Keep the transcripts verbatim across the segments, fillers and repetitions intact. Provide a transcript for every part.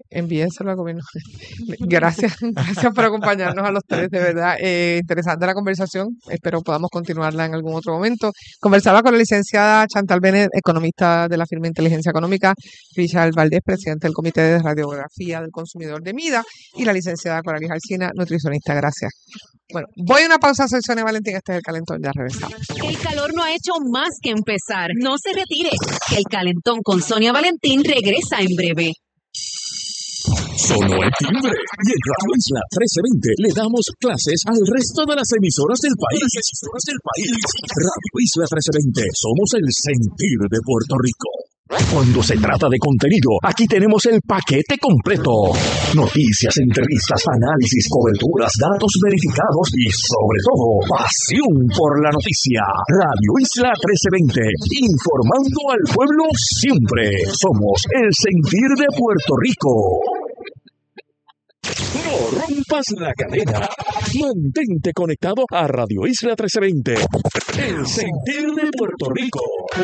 Envíenselo al gobierno. Gracias, gracias por acompañarnos a los tres, de verdad. Eh, interesante la conversación. Espero podamos continuarla en algún otro momento. Conversaba con la licenciada Chantal Bennett, economista de la firma Inteligencia Económica, Richard Valdés, presidente del Comité de Radiografía del Consumidor de MIDA, y la licenciada Coralie Alsina, nutricionista. Gracias. Bueno, voy a una pausa, Sonia Valentín. Este es El Calentón, ya regresamos. El calor no ha hecho más que empezar. No se retire. El Calentón con Sonia Valentín regresa en breve. Sonó el timbre y en Radio Isla trece veinte le damos clases al resto de las emisoras del país. Las emisoras del país. Radio Isla trece veinte, somos el sentir de Puerto Rico. Cuando se trata de contenido, aquí tenemos el paquete completo. Noticias, entrevistas, análisis, coberturas, datos verificados y, sobre todo, pasión por la noticia. Radio Isla trece veinte, informando al pueblo siempre. Somos el sentir de Puerto Rico. No rompas la cadena. Mantente conectado a Radio Isla trece veinte, el sentir de Puerto Rico.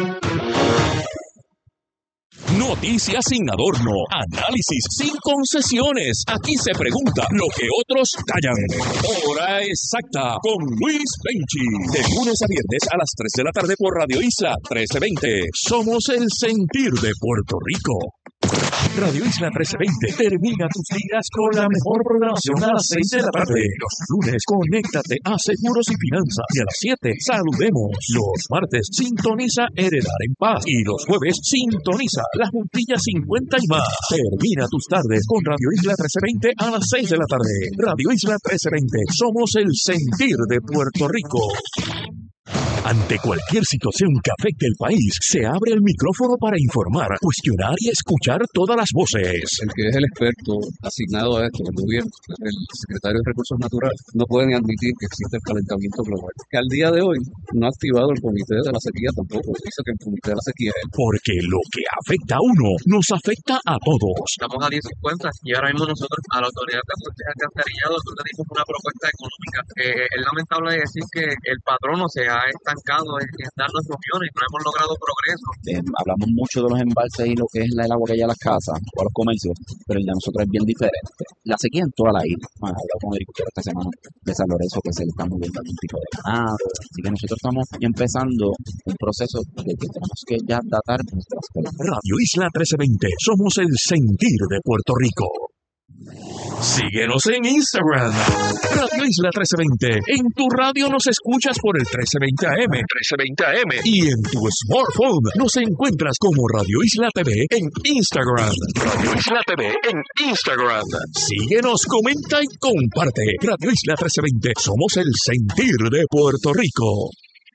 Noticias sin adorno, análisis sin concesiones. Aquí se pregunta lo que otros callan. Hora exacta con Luis Penchi. De lunes a viernes a las tres de la tarde por Radio Isla trece veinte. Somos el sentir de Puerto Rico. Radio Isla trece veinte termina tus días con la mejor programación a las seis de la tarde. Los lunes, conéctate a Seguros y Finanzas. Y a las siete, saludemos. Los martes, sintoniza Heredar en Paz. Y los jueves, sintoniza La Juntilla cincuenta y más. Termina tus tardes con Radio Isla trece veinte a las seis de la tarde. Radio Isla trece veinte, somos el sentir de Puerto Rico. Ante cualquier situación que afecte el país, se abre el micrófono para informar, cuestionar y escuchar todas las voces. El que es el experto asignado a esto, el gobierno, el secretario de Recursos Naturales, no pueden admitir que existe el calentamiento global. Que al día de hoy no ha activado el comité de la sequía tampoco. Dice que el comité de la sequía es... Porque lo que afecta a uno, nos afecta a todos. Estamos a diez cincuenta y ahora mismo nosotros a la autoridad de alcantarillado le dimos una propuesta económica. Eh, es lamentable decir que el patrono se ha estancado en, en darnos opciones y no hemos logrado progreso. Eh, hablamos mucho de los embalses y lo que es el agua que hay a las casas o a los comercios, pero el de nosotros es bien diferente. La sequía en toda la isla. Bueno, he hablado con agricultores esta semana de San Lorenzo que se le está moviendo algún tipo de ganado. Así que nosotros estamos empezando un proceso de que tenemos que ya datar nuestras cosas. Radio Isla trece veinte, somos el sentir de Puerto Rico. Síguenos en Instagram, Radio Isla trece veinte. En tu radio nos escuchas por el trece veinte A M, trece veinte A M. Y en tu smartphone nos encuentras como Radio Isla T V en Instagram. Radio Isla T V en Instagram. Síguenos, comenta y comparte. Radio Isla trece veinte, somos el sentir de Puerto Rico.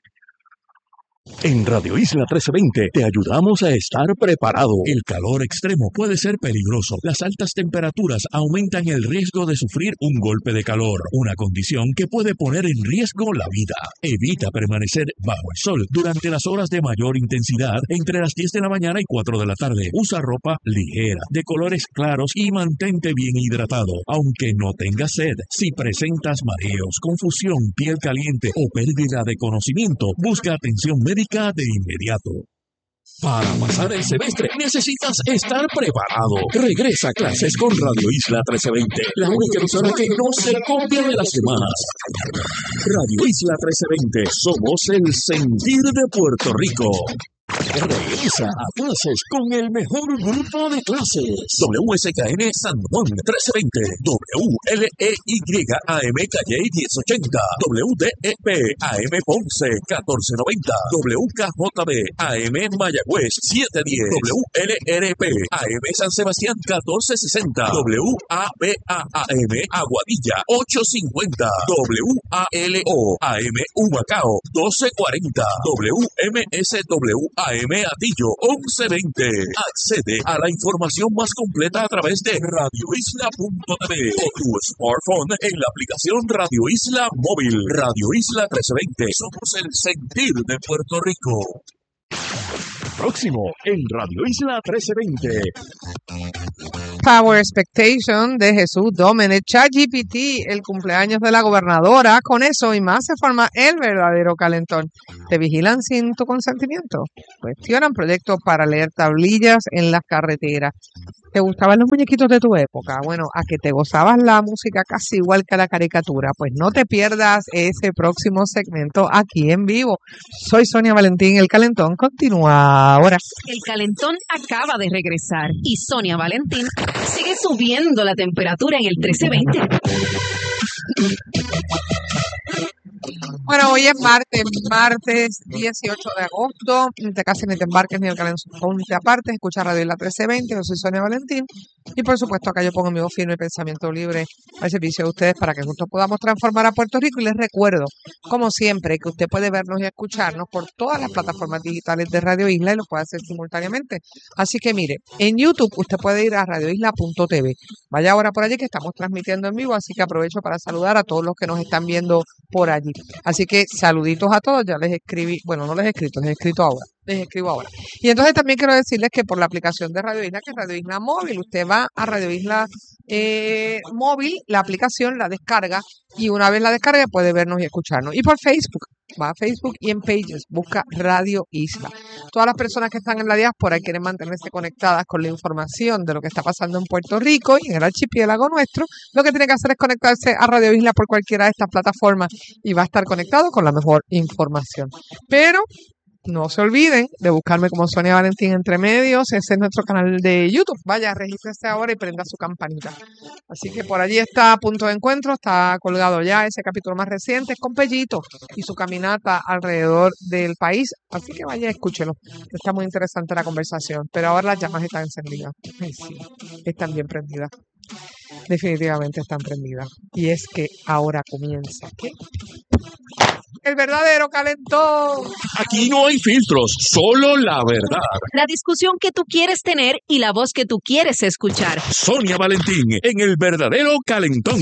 En Radio Isla trece veinte te ayudamos a estar preparado. El calor extremo puede ser peligroso. Las altas temperaturas aumentan el riesgo de sufrir un golpe de calor, una condición que puede poner en riesgo la vida. Evita permanecer bajo el sol durante las horas de mayor intensidad entre las diez de la mañana y cuatro de la tarde. Usa ropa ligera, de colores claros y mantente bien hidratado, aunque no tengas sed. Si presentas mareos, confusión, piel caliente o pérdida de conocimiento, busca atención médica de inmediato. Para pasar el semestre necesitas estar preparado. Regresa a clases con Radio Isla trece veinte, la única emisora que no se copia de las demás. Radio Isla trece veinte, somos el sentir de Puerto Rico. Regresa a clases con el mejor grupo de clases. W S K N San Juan trece veinte, W L E Y A M Calle diez ochenta, W D E P A M Ponce catorce noventa, W K J B A M Mayagüez siete diez, W L R P A M San Sebastián catorce sesenta, W A B A A M Aguadilla ocho cincuenta, W A L O A M Humacao doce cuarenta, W M S W A M Atillo once veinte. Accede a la información más completa a través de radio isla punto t v o tu smartphone en la aplicación Radio Isla Móvil. Radio Isla trece veinte. Somos el sentir de Puerto Rico. Próximo en Radio Isla trece veinte. Power Expectation de Jesús Domenech, ChatGPT, el cumpleaños de la gobernadora. Con eso y más se forma el verdadero calentón. ¿Te vigilan sin tu consentimiento? Cuestionan proyectos para leer tablillas en las carreteras. ¿Te gustaban los muñequitos de tu época? Bueno, a que te gozabas la música casi igual que la caricatura, pues no te pierdas ese próximo segmento aquí en vivo. Soy Sonia Valentín, El Calentón continúa ahora. El calentón acaba de regresar y Sonia Valentín sigue subiendo la temperatura en el trece veinte. Bueno, hoy es martes, martes dieciocho de agosto. Ni te cases, ni te embarques, ni el calentón ni te apartes. Escucha Radio Isla trece veinte. Yo soy Sonia Valentín. Y por supuesto, acá yo pongo mi voz firme y pensamiento libre al servicio de ustedes para que juntos podamos transformar a Puerto Rico. Y les recuerdo, como siempre, que usted puede vernos y escucharnos por todas las plataformas digitales de Radio Isla y lo puede hacer simultáneamente. Así que mire, en YouTube usted puede ir a radio isla punto t v. Vaya ahora por allí que estamos transmitiendo en vivo, así que aprovecho para saludar a todos los que nos están viendo por allí. Así que saluditos a todos, ya les escribí, bueno, no les he escrito, les he escrito ahora, les escribo ahora. Y entonces también quiero decirles que por la aplicación de Radio Isla, que es Radio Isla Móvil, usted va a Radio Isla eh, Móvil, la aplicación la descarga y una vez la descarga puede vernos y escucharnos. Y por Facebook, va a Facebook y en Pages, busca Radio Isla. Todas las personas que están en la diáspora y quieren mantenerse conectadas con la información de lo que está pasando en Puerto Rico y en el archipiélago nuestro, lo que tiene que hacer es conectarse a Radio Isla por cualquiera de estas plataformas y va a estar conectado con la mejor información. Pero no se olviden de buscarme como Sonia Valentín Entre Medios. Ese es nuestro canal de YouTube. Vaya, regístrese ahora y prenda su campanita. Así que por allí está Punto de Encuentro. Está colgado ya ese capítulo más reciente con Pellito y su caminata alrededor del país. Así que vaya, escúchelo. Está muy interesante la conversación. Pero ahora las llamas están encendidas. Ay, sí, están bien prendidas. Definitivamente están prendidas. Y es que ahora comienza. ¿Qué? El verdadero calentón. Aquí no hay filtros, solo la verdad. La discusión que tú quieres tener y la voz que tú quieres escuchar. Sonia Valentín en El Verdadero Calentón.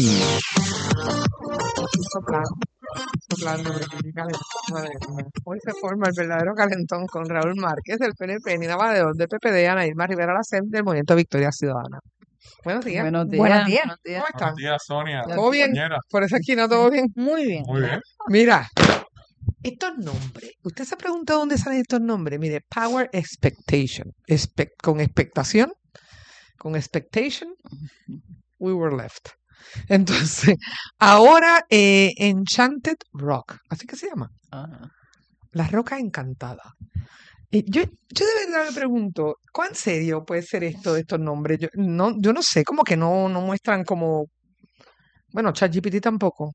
Soplando, soplando, el calentón. Madre mía. Hoy se forma el verdadero calentón con Raúl Márquez del P N P, Nina Badeón del P P D, Ana Irma Rivera Lacem del Movimiento Victoria Ciudadana. Buenos días. Buenos días. Buenos días. Buenos días. ¿Cómo están? Buenos días, Sonia. ¿Todo bien? Compañera. Por esa esquina, ¿todo bien? Muy bien. Muy bien. Mira, estos nombres, usted se pregunta dónde salen estos nombres. Mire, Power Expectation, Expect, con expectación, con expectation, we were left. Entonces, ahora eh, Enchanted Rock, así que se llama, Ajá. La Roca Encantada. Y yo, yo de verdad me pregunto, ¿cuán serio puede ser esto de estos nombres? Yo no, yo no sé, como que no, no muestran como, bueno, ChatGPT tampoco.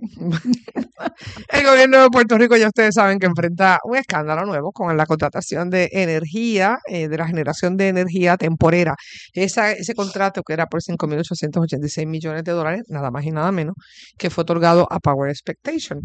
El gobierno de Puerto Rico, ya ustedes saben que enfrenta un escándalo nuevo con la contratación de energía, eh, de la generación de energía temporera. Esa, ese contrato que era por cinco mil ochocientos ochenta y seis millones de dólares, nada más y nada menos, que fue otorgado a Power Expectation.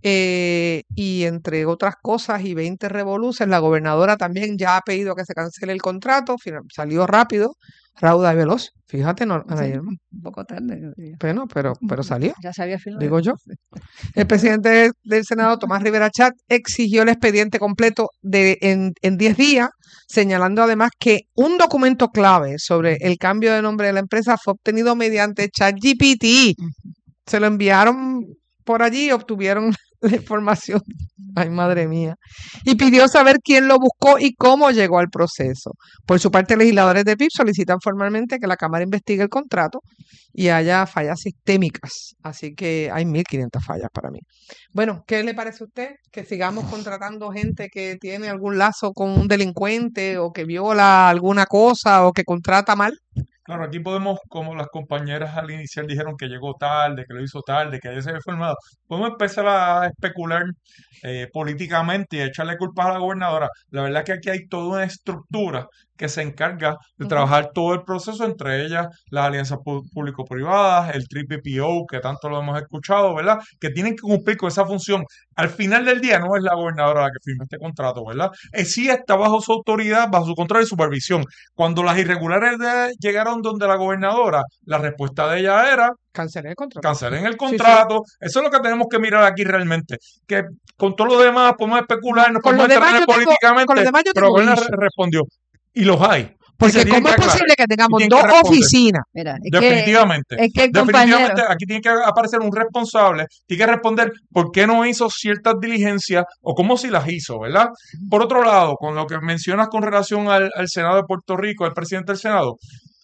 Eh, y entre otras cosas y veinte revoluciones, la gobernadora también ya ha pedido que se cancele el contrato, final- salió rápido, rauda y veloz. Fíjate, no, Ana Sí, Irma. un poco tarde. yo diría. Bueno, pero, pero salió. Ya se había filmado. Digo yo. El presidente del Senado, Tomás Rivera Chat, exigió el expediente completo de, en, en diez días, señalando además que un documento clave sobre el cambio de nombre de la empresa fue obtenido mediante ChatGPT. Se lo enviaron por allí y obtuvieron la información. Ay, madre mía. Y pidió saber quién lo buscó y cómo llegó al proceso. Por su parte, legisladores de P I B solicitan formalmente que la Cámara investigue el contrato y haya fallas sistémicas. Así que hay mil quinientas fallas para mí. Bueno, ¿qué le parece a usted? Que sigamos contratando gente que tiene algún lazo con un delincuente o que viola alguna cosa o que contrata mal. Claro, aquí podemos, como las compañeras al inicial dijeron que llegó tarde, que lo hizo tarde, que ayer se había formado, podemos empezar a especular eh, políticamente y a echarle culpas a la gobernadora. La verdad es que aquí hay toda una estructura que se encarga de Ujú. trabajar todo el proceso, entre ellas las alianzas pu- público-privadas, el triple P O, que tanto lo hemos escuchado, ¿verdad? Que tienen que cumplir con esa función. Al final del día no es la gobernadora la que firma este contrato, ¿verdad? Eh, sí está bajo su autoridad, bajo su control y supervisión. Cuando las irregularidades llegaron donde la gobernadora, la respuesta de ella era Cancelé el contrato. cancelen el Sí, sí. contrato. Eso es lo que tenemos que mirar aquí realmente. Que con todo lo demás podemos especular, nos Con lo podemos demás entretener yo tengo- políticamente, con lo demás yo pero tengo ella issue. re- respondió. Y los hay. Y se Porque tienen ¿cómo que es aclarar. posible que tengamos tienen dos que responder. oficinas? Mira, es que, Definitivamente. es que el compañero, Definitivamente aquí tiene que aparecer un responsable, tiene que responder por qué no hizo ciertas diligencias o cómo si las hizo, ¿verdad? Por otro lado, con lo que mencionas con relación al, al Senado de Puerto Rico, al presidente del Senado,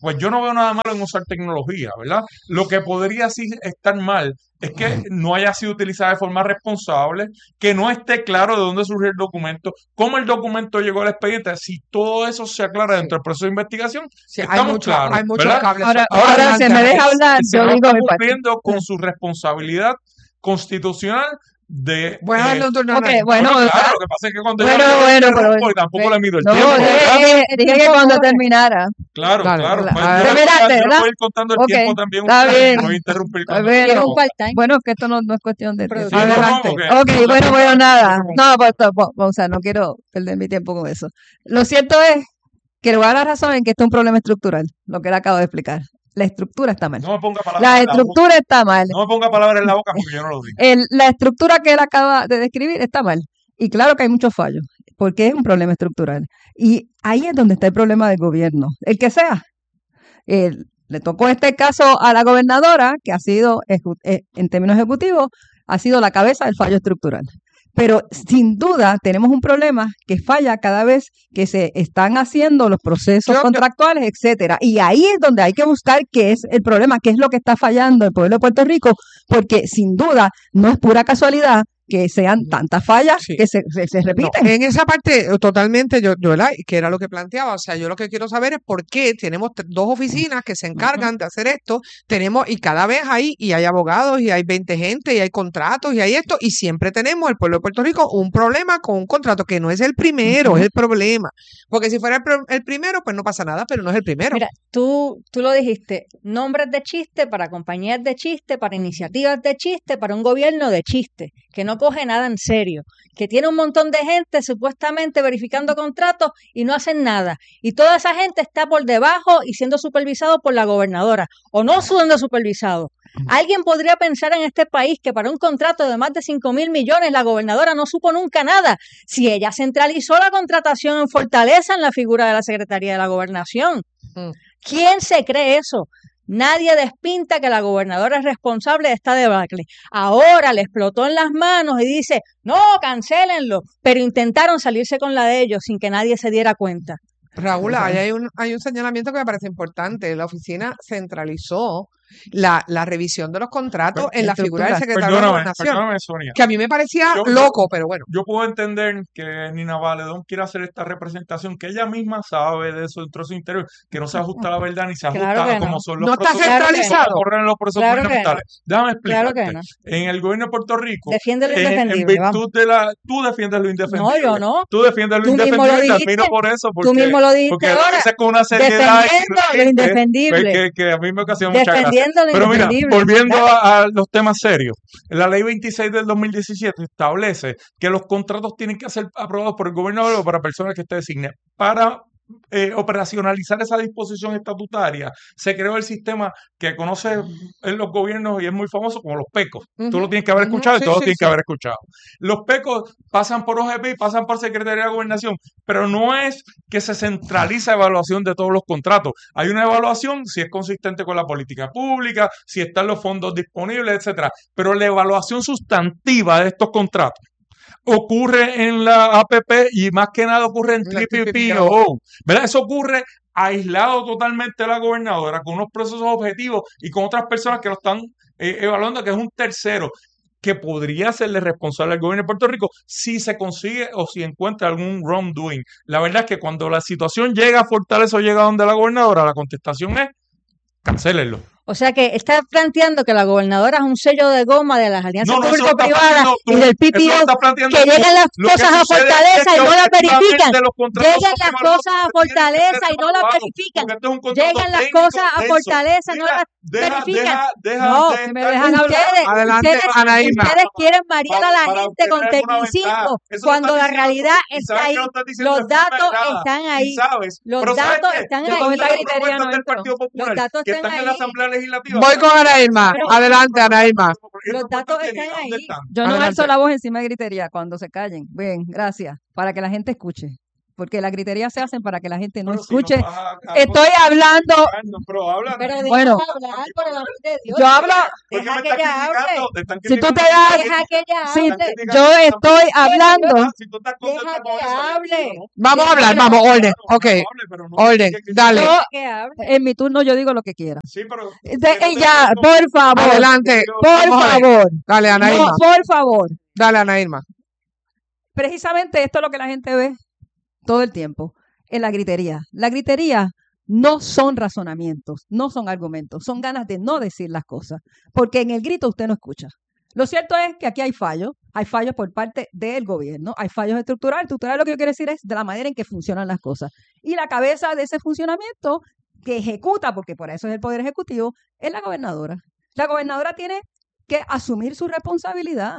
pues yo no veo nada malo en usar tecnología, ¿verdad? Lo que podría sí estar mal es que no haya sido utilizada de forma responsable, que no esté claro de dónde surgió el documento, cómo el documento llegó al expediente. Si todo eso se aclara dentro del proceso de investigación, Sí, hay estamos mucho- claros, hay muchos ¿verdad? cables. Ahora, Ahora, ahora adelante, si me deja Ángeles. hablar, Se yo no digo está mi parte. cumpliendo con su responsabilidad constitucional de... Voy a eh, darle un turno a Ok, Anaí. bueno, bueno, o sea, claro, lo que pasa es que cuando bueno, yo hablo, yo bueno, interrumpo pero- y tampoco le mido el no, tiempo, dije, ¿verdad? dije- dije que cuando terminara. Claro, Dale, claro. la- Pues a yo, ver. le voy a- Terminaste, yo le ¿verdad? voy a ir contando el Ok, tiempo también a está ustedes, bien. no voy a interrumpir Está cuando bien. quiera. Quiero un part-time. Bueno, que esto no, no es cuestión de... Sí, de- no, no, Adelante. porque- Ok, porque- bueno, bueno, nada. No, pues, to- po- o sea, no quiero perder mi tiempo con eso. Lo cierto es que le voy a dar la razón en que esto es un problema estructural, lo que le acabo de explicar. La estructura está mal. No me ponga palabras La en la boca. estructura está mal. No me ponga palabras en la boca porque yo no lo digo. El- la estructura que él acaba de describir está mal. Y claro que hay muchos fallos, porque es un problema estructural. Y ahí es donde está el problema del gobierno, el que sea. Eh, le tocó este caso a la gobernadora, que ha sido, eju- eh, en términos ejecutivos, ha sido la cabeza del fallo estructural. Pero sin duda tenemos un problema que falla cada vez que se están haciendo los procesos Yo- yo- contractuales, etcétera. Y ahí es donde hay que buscar qué es el problema, qué es lo que está fallando el pueblo de Puerto Rico, porque sin duda no es pura casualidad que sean tantas fallas Sí. que se, se- se No, repiten. en esa parte eh, totalmente yo, yo ¿verdad? Que era lo que planteaba, o sea, yo lo que quiero saber es por qué tenemos t- dos oficinas que se encargan de hacer esto, tenemos y cada vez hay y hay abogados y hay veinte gente y hay contratos y hay esto y siempre tenemos el pueblo de Puerto Rico un problema con un contrato que no es el primero, Ujú. es el problema, porque si fuera el, pro- el primero pues no pasa nada, pero no es el primero. Mira, tú, tú lo dijiste, nombres de chiste para compañías de chiste, para iniciativas de chiste, para un gobierno de chiste, que no coge nada en serio, que tiene un montón de gente supuestamente verificando contratos y no hacen nada. Y toda esa gente está por debajo y siendo supervisado por la gobernadora, o no siendo supervisado. ¿Alguien podría pensar en este país que para un contrato de más de cinco mil millones la gobernadora no supo nunca nada? Si ella centralizó la contratación en Fortaleza en la figura de la Secretaría de la Gobernación. Mm. ¿Quién se cree eso? Nadie despinta que la gobernadora es responsable de esta debacle. Ahora le explotó en las manos y dice, no, cancélenlo. Pero intentaron salirse con la de ellos sin que nadie se diera cuenta. Raúl, ahí hay un, hay un señalamiento que me parece importante. La oficina centralizó la, la revisión de los contratos en la figura del Estructura. secretario de la Perdóname, Gobernación, perdóname, Sonia. que a mí me parecía Yo- yo- loco, pero bueno. Yo puedo entender que Nina Valedón quiera hacer esta representación, que ella misma sabe de eso dentro de su interior, que no se ajusta a la verdad ni se ajusta Claro que a cómo no. son los No está procesos Claro que no. centralizado. que corren los procesos Claro que no. gubernamentales. Déjame Claro explicarte. que no. En el gobierno de Puerto Rico, Defiende lo eh, en indefendible, vamos. virtud de la... Tú defiendes lo indefendible. No, yo no. Tú defiendes lo Tú mismo lo indefendible y te dijiste. admiro por eso. Porque, Tú mismo lo dijiste porque lo ahora. dices con una seriedad y Defendiendo lo reírte, indefendible. que, que a mí me ocasiona mucha gracia. Defendiendo lo Pero mira, indefendible. volviendo Dale. a, a los temas serios, la ley veintiséis del dos mil diecisiete establece que los contratos tienen que ser aprobados por el gobernador o para personas que esté designada. Para eh, operacionalizar esa disposición estatutaria, se creó el sistema que conoce en los gobiernos y es muy famoso como los PECOS. Tú Ujú, lo tienes que haber ujú, escuchado y sí, todos sí, tienen que sí. haber escuchado. Los PECOS pasan por O G P y pasan por Secretaría de Gobernación, pero no es que se centraliza la evaluación de todos los contratos. Hay una evaluación si es consistente con la política pública, si están los fondos disponibles, etcétera. Pero la evaluación sustantiva de estos contratos ocurre en la A P P y más que nada ocurre en La T P P T P P O. O, ¿verdad? Eso ocurre aislado totalmente de la gobernadora, con unos procesos objetivos y con otras personas que lo están eh, evaluando, que es un tercero que podría serle responsable al gobierno de Puerto Rico si se consigue o si encuentra algún wrongdoing. La verdad es que cuando la situación llega a Fortaleza o llega donde la gobernadora, la contestación es cancélenlo. O sea que está planteando que la gobernadora es un sello de goma de las alianzas No, no, eso lo estás público-privadas planteando tú, y del P eso P lo O, estás planteando que tú. llegan las Lo que cosas a sucede es Fortaleza que y no las verifican. objetivamente los contratos Llegan son las evaluados cosas a porque tienen que Fortaleza ser y no las evaluados, verifican. porque este es un contrato Llegan las técnico cosas a denso. Fortaleza y no Mira, las deja, verifican. deja, deja No, de si me estar- dejan hablar. Ustedes, Adelante, ustedes, Anaíma. ustedes quieren marear a la para gente con obtener una ventaja. tecnicismo Eso lo cuando estás la diciendo realidad tú, y está sabes ahí. que lo estás diciendo Los de forma datos errada, están y ahí. sabes, Los pero ¿sabes datos qué? están Yo ahí. con Esta las gritería propuestas no del entro. Partido Popular Los datos que están están en la ahí. Asamblea Legislativa. Voy con Anaíma. Pero- Adelante, Anaíma. Los datos están ahí. Yo no Adelante. alzo la voz encima de gritería cuando se callen. Bien, gracias. Para que la gente escuche. porque las griterías se hacen para que la gente no Pero si no escuche. vas a- a- Estoy hablando, no, pero habla. Pero deja Bueno, hablar, por el amor de Dios. yo hablo, ¿Por qué Deja me que estás ella hable. criticando? Te están si tú te criticando. das, Deja que ella si hable. yo estoy hablando, Si tú estás Deja contenta con que eso, hable. ¿no? Vamos a hablar, Bueno, vamos, orden. Claro, Ok, no hable, pero no orden, critiques que- dale. yo, Deja que hable. en mi turno yo digo lo que quiera. Sí, pero De- que no y te ya, pregunto- por favor, Adelante, por vamos a ver. favor, Dale, Ana no, Irma. por favor. Dale, Ana Irma. Precisamente esto es lo que la gente ve todo el tiempo en la gritería. La gritería no son razonamientos, no son argumentos, son ganas de no decir las cosas, porque en el grito usted no escucha. Lo cierto es que aquí hay fallos, hay fallos por parte del gobierno, hay fallos estructurales. Estructural lo que yo quiero decir es de la manera en que funcionan las cosas. Y la cabeza de ese funcionamiento que ejecuta, porque por eso es el Poder Ejecutivo, es la gobernadora. La gobernadora tiene que asumir su responsabilidad.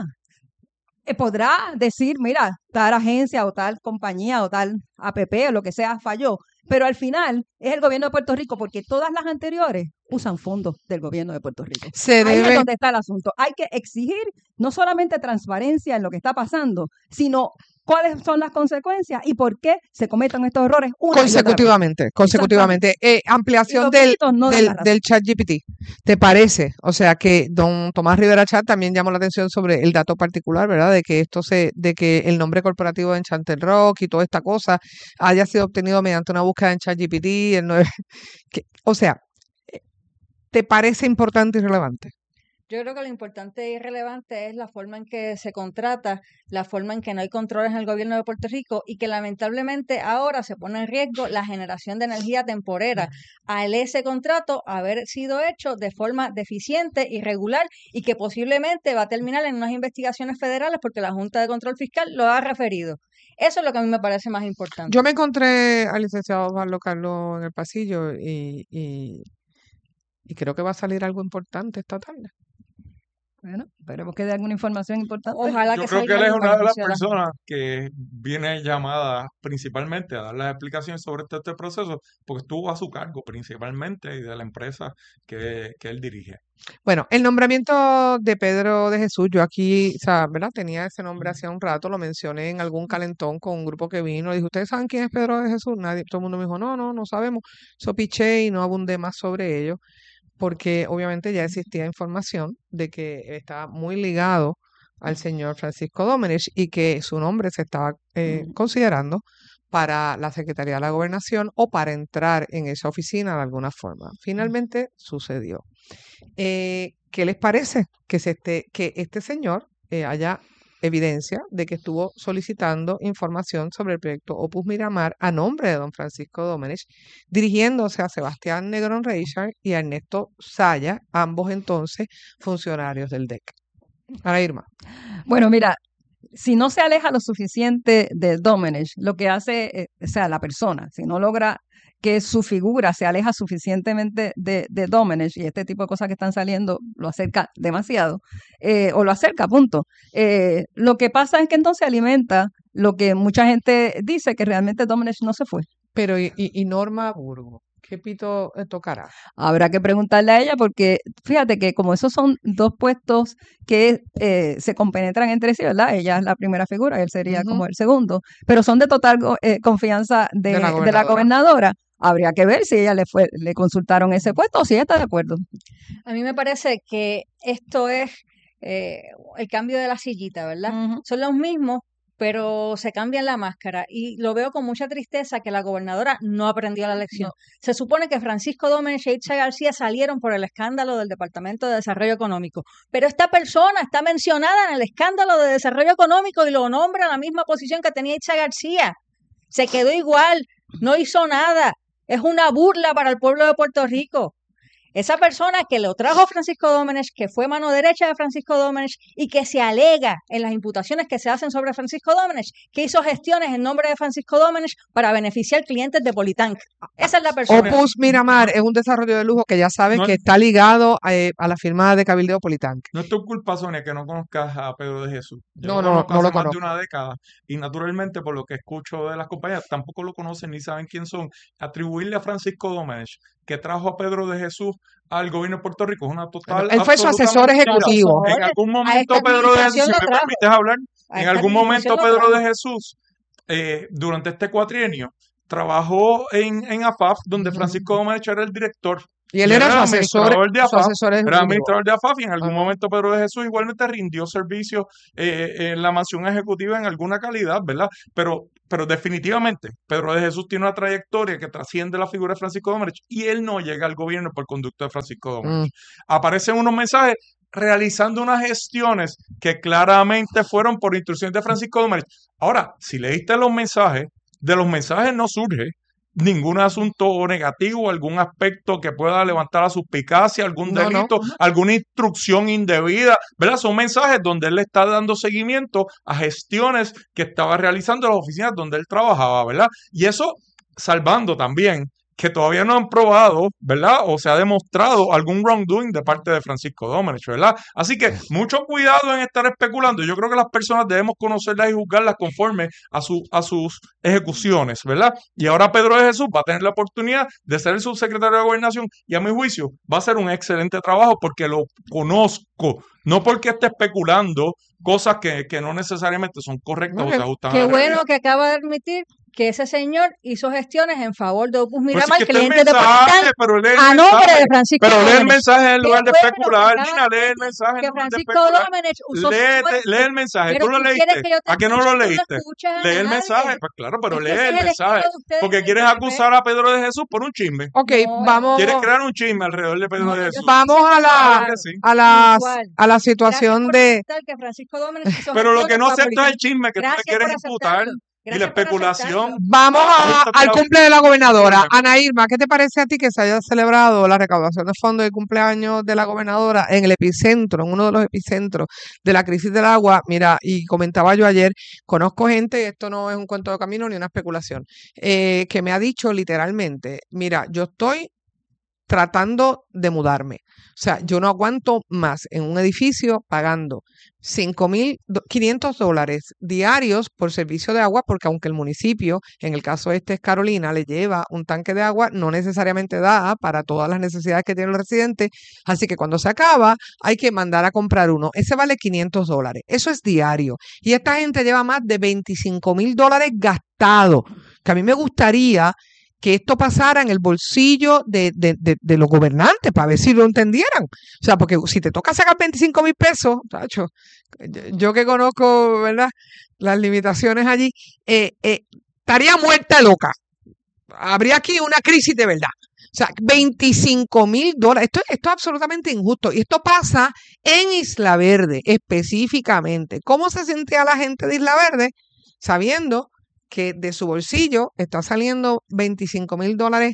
Eh, podrá decir, mira, tal agencia o tal compañía o tal A P P o lo que sea falló, pero al final es el gobierno de Puerto Rico porque todas las anteriores usan fondos del gobierno de Puerto Rico. Se Ahí es debe, donde está el asunto. Hay que exigir no solamente transparencia en lo que está pasando, sino cuáles son las consecuencias y por qué se cometen estos errores una y otra vez. consecutivamente, consecutivamente. Eh, Y ampliación los del, gritos no dan del, la razón. del chat G P T. ¿Te parece? O sea que don Tomás Rivera Chat también llamó la atención sobre el dato particular, ¿verdad? De que esto se, de que el nombre corporativo de Enchanted Rock y toda esta cosa haya sido obtenido mediante una búsqueda en chat G P T. El nueve- que- o sea, eh, ¿te parece importante y relevante? Yo creo que lo importante y relevante es la forma en que se contrata, la forma en que no hay controles en el gobierno de Puerto Rico y que lamentablemente ahora se pone en riesgo la generación de energía temporera al ese contrato haber sido hecho de forma deficiente, irregular y que posiblemente va a terminar en unas investigaciones federales porque la Junta de Control Fiscal lo ha referido. Eso es lo que a mí me parece más importante. Yo me encontré al licenciado Osvaldo Carlos en el pasillo y, y, y creo que va a salir algo importante esta tarde. Bueno, esperemos que dé alguna información importante. Ojalá Yo que creo salga que él es algo una de las beneficioso a la gente. personas que viene llamada principalmente a dar las explicaciones sobre este, este proceso, porque estuvo a su cargo principalmente y de la empresa que, que él dirige. Bueno, el nombramiento de Pedro de Jesús, yo aquí, o sea, ¿verdad? Tenía ese nombre hace un rato, lo mencioné en algún calentón con un grupo que vino, le dije, ¿ustedes saben quién es Pedro de Jesús? Nadie, todo el mundo me dijo, no, no, no sabemos. So piché y no abundé más sobre ello, porque obviamente ya existía información de que estaba muy ligado al señor Francisco Domenech y que su nombre se estaba eh, considerando para la Secretaría de la Gobernación o para entrar en esa oficina de alguna forma. Finalmente sucedió. Eh, ¿qué les parece que, se esté, que este señor eh, haya evidencia de que estuvo solicitando información sobre el proyecto Opus Miramar a nombre de don Francisco Domenech, dirigiéndose a Sebastián Negrón Reichard y a Ernesto Saya, ambos entonces funcionarios del D E C? Ana Irma. Bueno, mira, si no se aleja lo suficiente de Domenech, lo que hace, eh, o sea, la persona, si no logra que su figura se aleja suficientemente de, de Domenech y este tipo de cosas que están saliendo lo acerca demasiado, eh, o lo acerca, punto. Eh, lo que pasa es que entonces alimenta lo que mucha gente dice, que realmente Domenech no se fue. Pero y, y, y Norma Burgo, ¿qué pito eh, tocará? Habrá que preguntarle a ella porque fíjate que como esos son dos puestos que eh, se compenetran entre sí, ¿verdad? Ella es la primera figura y él sería Ujú. como el segundo, pero son de total go- eh, confianza de, De la de la gobernadora. gobernadora. Habría que ver si ella le fue, le consultaron ese puesto o si ella está de acuerdo. A mí me parece que esto es eh, el cambio de la sillita, ¿verdad? Ujú. Son los mismos, pero se cambian la máscara y lo veo con mucha tristeza que la gobernadora no aprendió la lección. Se supone que Francisco Domenech y Itza García salieron por el escándalo del Departamento de Desarrollo Económico, pero esta persona está mencionada en el escándalo de Desarrollo Económico y lo nombra en la misma posición que tenía Itza García. Se quedó igual, no hizo nada. Es una burla para el pueblo de Puerto Rico. Esa persona que lo trajo Francisco Domenech, que fue mano derecha de Francisco Domenech y que se alega en las imputaciones que se hacen sobre Francisco Domenech, que hizo gestiones en nombre de Francisco Domenech para beneficiar clientes de Politank. Esa es la persona. Opus Miramar es un desarrollo de lujo que ya saben No que es- está ligado a, eh, a la firma de Cabildeo Politanque. No es tu culpa, Sonia, que no conozcas a Pedro de Jesús. Yo No, lo no, conozco no lo hace más de conozco. una década y naturalmente por lo que escucho de las compañías tampoco lo conocen ni saben quién son. Atribuirle a Francisco Domenech que trajo a Pedro de Jesús al gobierno de Puerto Rico es una total. Él fue su asesor absolutamente mentira. ejecutivo. En algún A momento esta Pedro de Jesús, administración si lo me trajo. permites hablar, A en esta algún momento administración lo Pedro trajo. de Jesús eh, durante este cuatrienio, trabajó en, en A F A F, donde Ujú. Francisco Domenech era el director. Y él Y él era era su el asesor, administrador de su A F A F, asesor era ejecutivo. administrador de A F A F y en algún Ajá. momento Pedro de Jesús igualmente rindió servicio eh, en la mansión ejecutiva en alguna calidad, ¿verdad? Pero, pero definitivamente Pedro de Jesús tiene una trayectoria que trasciende la figura de Francisco Domenech y él no llega al gobierno por conducto de Francisco Domenech. Mm. Aparecen unos mensajes realizando unas gestiones que claramente fueron por instrucciones de Francisco Domenech. Ahora, si leíste los mensajes, de los mensajes no surge ningún asunto negativo, algún aspecto que pueda levantar a suspicacia, algún No, no. delito, alguna instrucción indebida, ¿verdad? Son mensajes donde él le está dando seguimiento a gestiones que estaba realizando en las oficinas donde él trabajaba, ¿verdad? Y eso salvando también que todavía no han probado, ¿verdad? O se ha demostrado algún wrongdoing de parte de Francisco Domenech, ¿verdad? Así que mucho cuidado en estar especulando. Yo creo que las personas debemos conocerlas y juzgarlas conforme a, su, a sus ejecuciones, ¿verdad? Y ahora Pedro de Jesús va a tener la oportunidad de ser el subsecretario de Gobernación y a mi juicio va a hacer un excelente trabajo porque lo conozco, no porque esté especulando cosas que, que no necesariamente son correctas No, o que- se ajustan a Qué la bueno realidad. que acaba de admitir que ese señor hizo gestiones en favor de Opus Pues sí, Miramar, que está el clientes de mensaje, Pakistán, pero lee el a nombre mensaje. de Francisco Pero lee el Domenech. mensaje en Qué lugar de bueno que especular. acaba Gina, de lee el decir mensaje en que lugar de Francisco especular. Domenech usó su Léete, fuerza. lee el mensaje. Pero ¿Tú lo tú quieres leíste? que yo te ¿A qué no escuche, lo tú no leíste? escuchas a Lee el nadie. mensaje. Pues claro, pero Es que lee ese el es el estilo mensaje. de ustedes Porque en el quieres P N P. acusar a Pedro de Jesús por un chisme. Ok, No, vamos, Quieres crear un chisme alrededor de Pedro no, de yo Jesús. estoy vamos a diciendo la, Claro claro, que sí. a la, igual. a la Gracias situación por de, aceptar que Francisco Domenech hizo Pero lo que gestiones no para acepto es publicar. el chisme que tú le Gracias quieres por imputar aceptarlo. y la Gracias por especulación. aceptarlo. vamos a- Ajústate al la- cumple de la gobernadora. Disculpe. Ana Irma, ¿qué te parece a ti que se haya celebrado la recaudación de fondos de cumpleaños de la gobernadora en el epicentro, en uno de los epicentros de la crisis del agua? Mira, y comentaba yo ayer, conozco gente, y esto no es un cuento de camino ni una especulación, eh, que me ha dicho literalmente, mira, yo estoy tratando de mudarme. O sea, yo no aguanto más en un edificio pagando cinco mil quinientos dólares diarios por servicio de agua, porque aunque el municipio, en el caso este es Carolina, le lleva un tanque de agua, no necesariamente da para todas las necesidades que tiene el residente. Así que cuando se acaba, hay que mandar a comprar uno. Ese vale quinientos dólares. Eso es diario. Y esta gente lleva más de veinticinco mil dólares gastados. Que a mí me gustaría que esto pasara en el bolsillo de, de, de, de los gobernantes para ver si lo entendieran. O sea, porque si te toca sacar veinticinco mil pesos, tacho, yo, yo que conozco, ¿verdad?, las limitaciones allí, eh, eh, estaría muerta loca. Habría aquí una crisis de verdad. O sea, veinticinco mil dólares. Esto, esto es absolutamente injusto. Y esto pasa en Isla Verde específicamente. ¿Cómo se sentía la gente de Isla Verde sabiendo que de su bolsillo está saliendo veinticinco mil dólares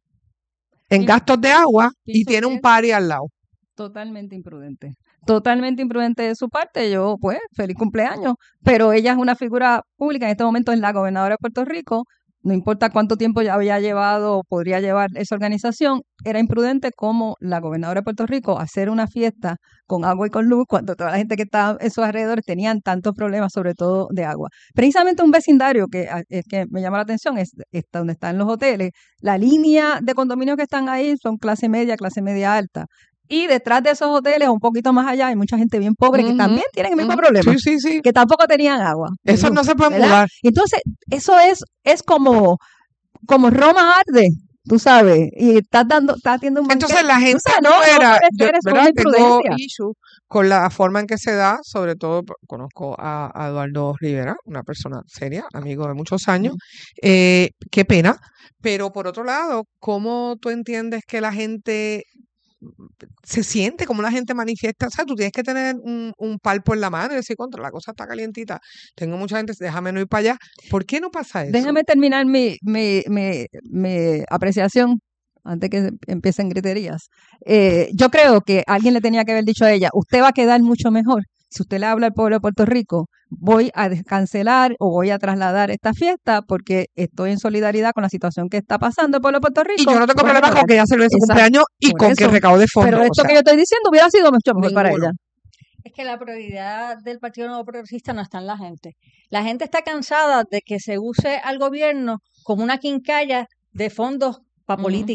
en Y- gastos de agua y pienso tiene que un es party al lado? totalmente imprudente. Totalmente imprudente de su parte. Yo, pues, feliz cumpleaños. Pero ella es una figura pública. En este momento es la gobernadora de Puerto Rico. No importa cuánto tiempo ya había llevado o podría llevar esa organización, era imprudente como la gobernadora de Puerto Rico hacer una fiesta con agua y con luz cuando toda la gente que estaba en sus alrededores tenían tantos problemas, sobre todo de agua. Precisamente un vecindario que, ah, es que me llama la atención es, es donde están los hoteles. La línea de condominios que están ahí son clase media, clase media alta. Y detrás de esos hoteles, un poquito más allá, hay mucha gente bien pobre que Ujú, también tienen el mismo ujú. problema, Sí, sí, sí. que tampoco tenían agua. ni Esos luz, no se pueden ¿verdad? mudar. Entonces, eso es, es como, como Roma arde, tú sabes, y estás dando, estás haciendo un banquete. Entonces la Tú gente sabes, no, no afuera, puede yo, ser, es ¿verdad? una Tengo imprudencia. issue con la forma en que se da, sobre todo por- conozco a, a Eduardo Rivera, una persona seria, amigo de muchos años. Ujú. Eh, qué pena. Pero por otro lado, ¿cómo tú entiendes que la gente se siente, cómo la gente manifiesta? O sea, tú tienes que tener un, un palpo en la mano y decir, contra, la cosa está calientita. Tengo mucha gente, déjame no ir para allá. ¿Por qué no pasa eso? Déjame terminar mi, mi, mi, mi apreciación antes que empiecen griterías. Eh, yo creo que alguien le tenía que haber dicho a ella, usted va a quedar mucho mejor si usted le habla al pueblo de Puerto Rico, voy a cancelar o voy a trasladar esta fiesta porque estoy en solidaridad con la situación que está pasando el pueblo de Puerto Y Rico. yo no tengo Voy a problema con mejorar. que ella celebre su Exacto, cumpleaños y por con que eso. recaude fondos. Pero O esto sea, que yo estoy diciendo hubiera sido mucho mejor para ninguno. ella. Es que la prioridad del Partido Nuevo Progresista no está en la gente. La gente está cansada de que se use al gobierno como una quincalla de fondos para Ujú. política.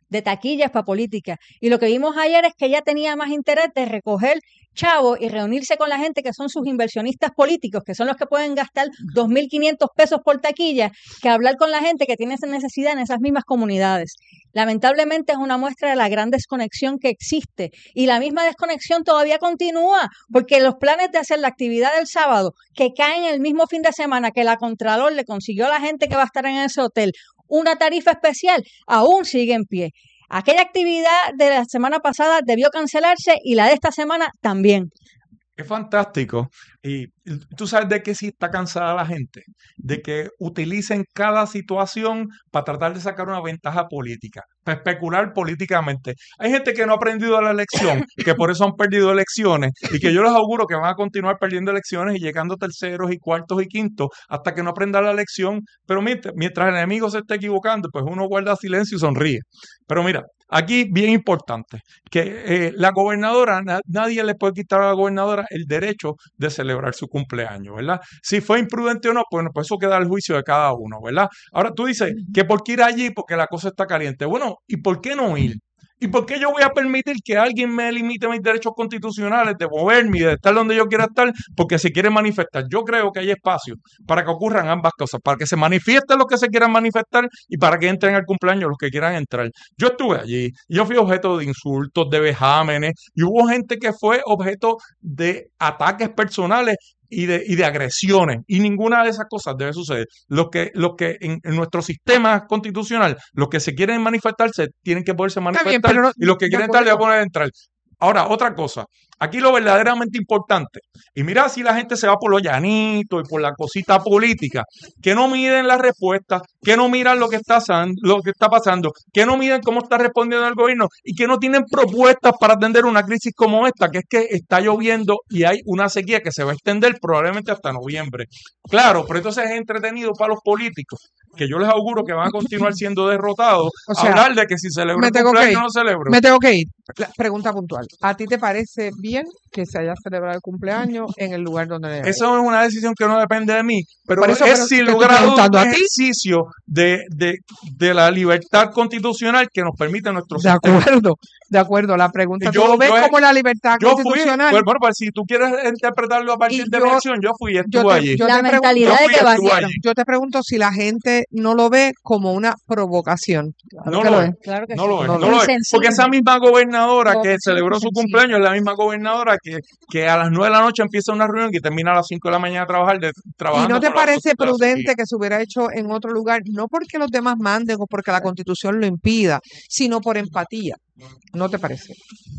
de taquillas para política. Y lo que vimos ayer es que ella tenía más interés de recoger chavos y reunirse con la gente que son sus inversionistas políticos, que son los que pueden gastar dos mil quinientos pesos por taquilla, que hablar con la gente que tiene esa necesidad en esas mismas comunidades. Lamentablemente es una muestra de la gran desconexión que existe, y la misma desconexión todavía continúa, porque los planes de hacer la actividad del sábado, que caen el mismo fin de semana que la Contralor le consiguió a la gente que va a estar en ese hotel una tarifa especial, aún sigue en pie. Aquella actividad de la semana pasada debió cancelarse y la de esta semana también. Es fantástico. Y tú sabes de qué sí está cansada la gente, de que utilicen cada situación para tratar de sacar una ventaja política, para especular políticamente. Hay gente que no ha aprendido la lección, que por eso han perdido elecciones, y que yo les auguro que van a continuar perdiendo elecciones y llegando terceros y cuartos y quintos hasta que no aprendan la lección. Pero mientras, mientras el enemigo se esté equivocando, pues uno guarda silencio y sonríe. Pero mira, aquí bien importante, que eh, la gobernadora, na- nadie le puede quitar a la gobernadora el derecho de celebrar su cumpleaños, ¿verdad? Si fue imprudente o no, pues, pues eso queda al juicio de cada uno, ¿verdad? Ahora tú dices que por qué ir allí porque la cosa está caliente. Bueno, ¿y por qué no ir? ¿Y por qué yo voy a permitir que alguien me limite mis derechos constitucionales de moverme y de estar donde yo quiera estar porque se quiere manifestar? Yo creo que hay espacio para que ocurran ambas cosas, para que se manifiesten los que se quieran manifestar y para que entren al cumpleaños los que quieran entrar. Yo estuve allí, yo fui objeto de insultos, de vejámenes, y hubo gente que fue objeto de ataques personales y de, y de agresiones, y ninguna de esas cosas debe suceder. Los que, los que en, en nuestro sistema constitucional, los que se quieren manifestarse, tienen que poderse Está manifestar, bien, pero no, y los que de quieren entrar, le van a acuerdo. poner a entrar. Ahora, otra cosa, aquí lo verdaderamente importante, y mira si la gente se va por lo llanito y por la cosita política, que no miden las respuestas, que no miran lo que está, san- lo que está pasando, que no miden cómo está respondiendo el gobierno y que no tienen propuestas para atender una crisis como esta, que es que está lloviendo y hay una sequía que se va a extender probablemente hasta noviembre. Claro, pero entonces es entretenido para los políticos, que yo les auguro que van a continuar siendo derrotados, O sea, hablar de que si celebro me el tengo que cumpleaños ir. o no celebro. Me tengo que ir. La pregunta puntual. ¿A ti te parece bien que se haya celebrado el cumpleaños en el lugar donde debe? Eso es una decisión que no depende de mí, pero Por eso, es pero sin te lugar estoy a dudas un preguntando a ti. ejercicio de, de, de la libertad constitucional que nos permite nuestro De sistema. acuerdo, de acuerdo. La pregunta, ¿tú Yo, lo ves yo, he- como la libertad yo fui, constitucional? pues, bueno, pues si tú quieres interpretarlo a partir Y de mi yo, acción, yo fui y yo estuve te, allí. yo La te pregunto, Yo mentalidad de fui y que estuve vaciaron. allí. yo te pregunto si la gente no lo ve como una provocación. Claro No que lo lo es. es. Claro que No sí. lo es, No no lo lo es. es. Porque esa misma gobernadora que Provocación celebró su insensible. cumpleaños es la misma gobernadora que, que a las nueve de la noche empieza una reunión y termina a las cinco de la mañana a trabajar de, ¿Y trabajando no te con los parece asuntos de la sequía. prudente que se hubiera hecho en otro lugar, no porque los demás manden o porque la Constitución lo impida, sino por empatía? ¿No te parece?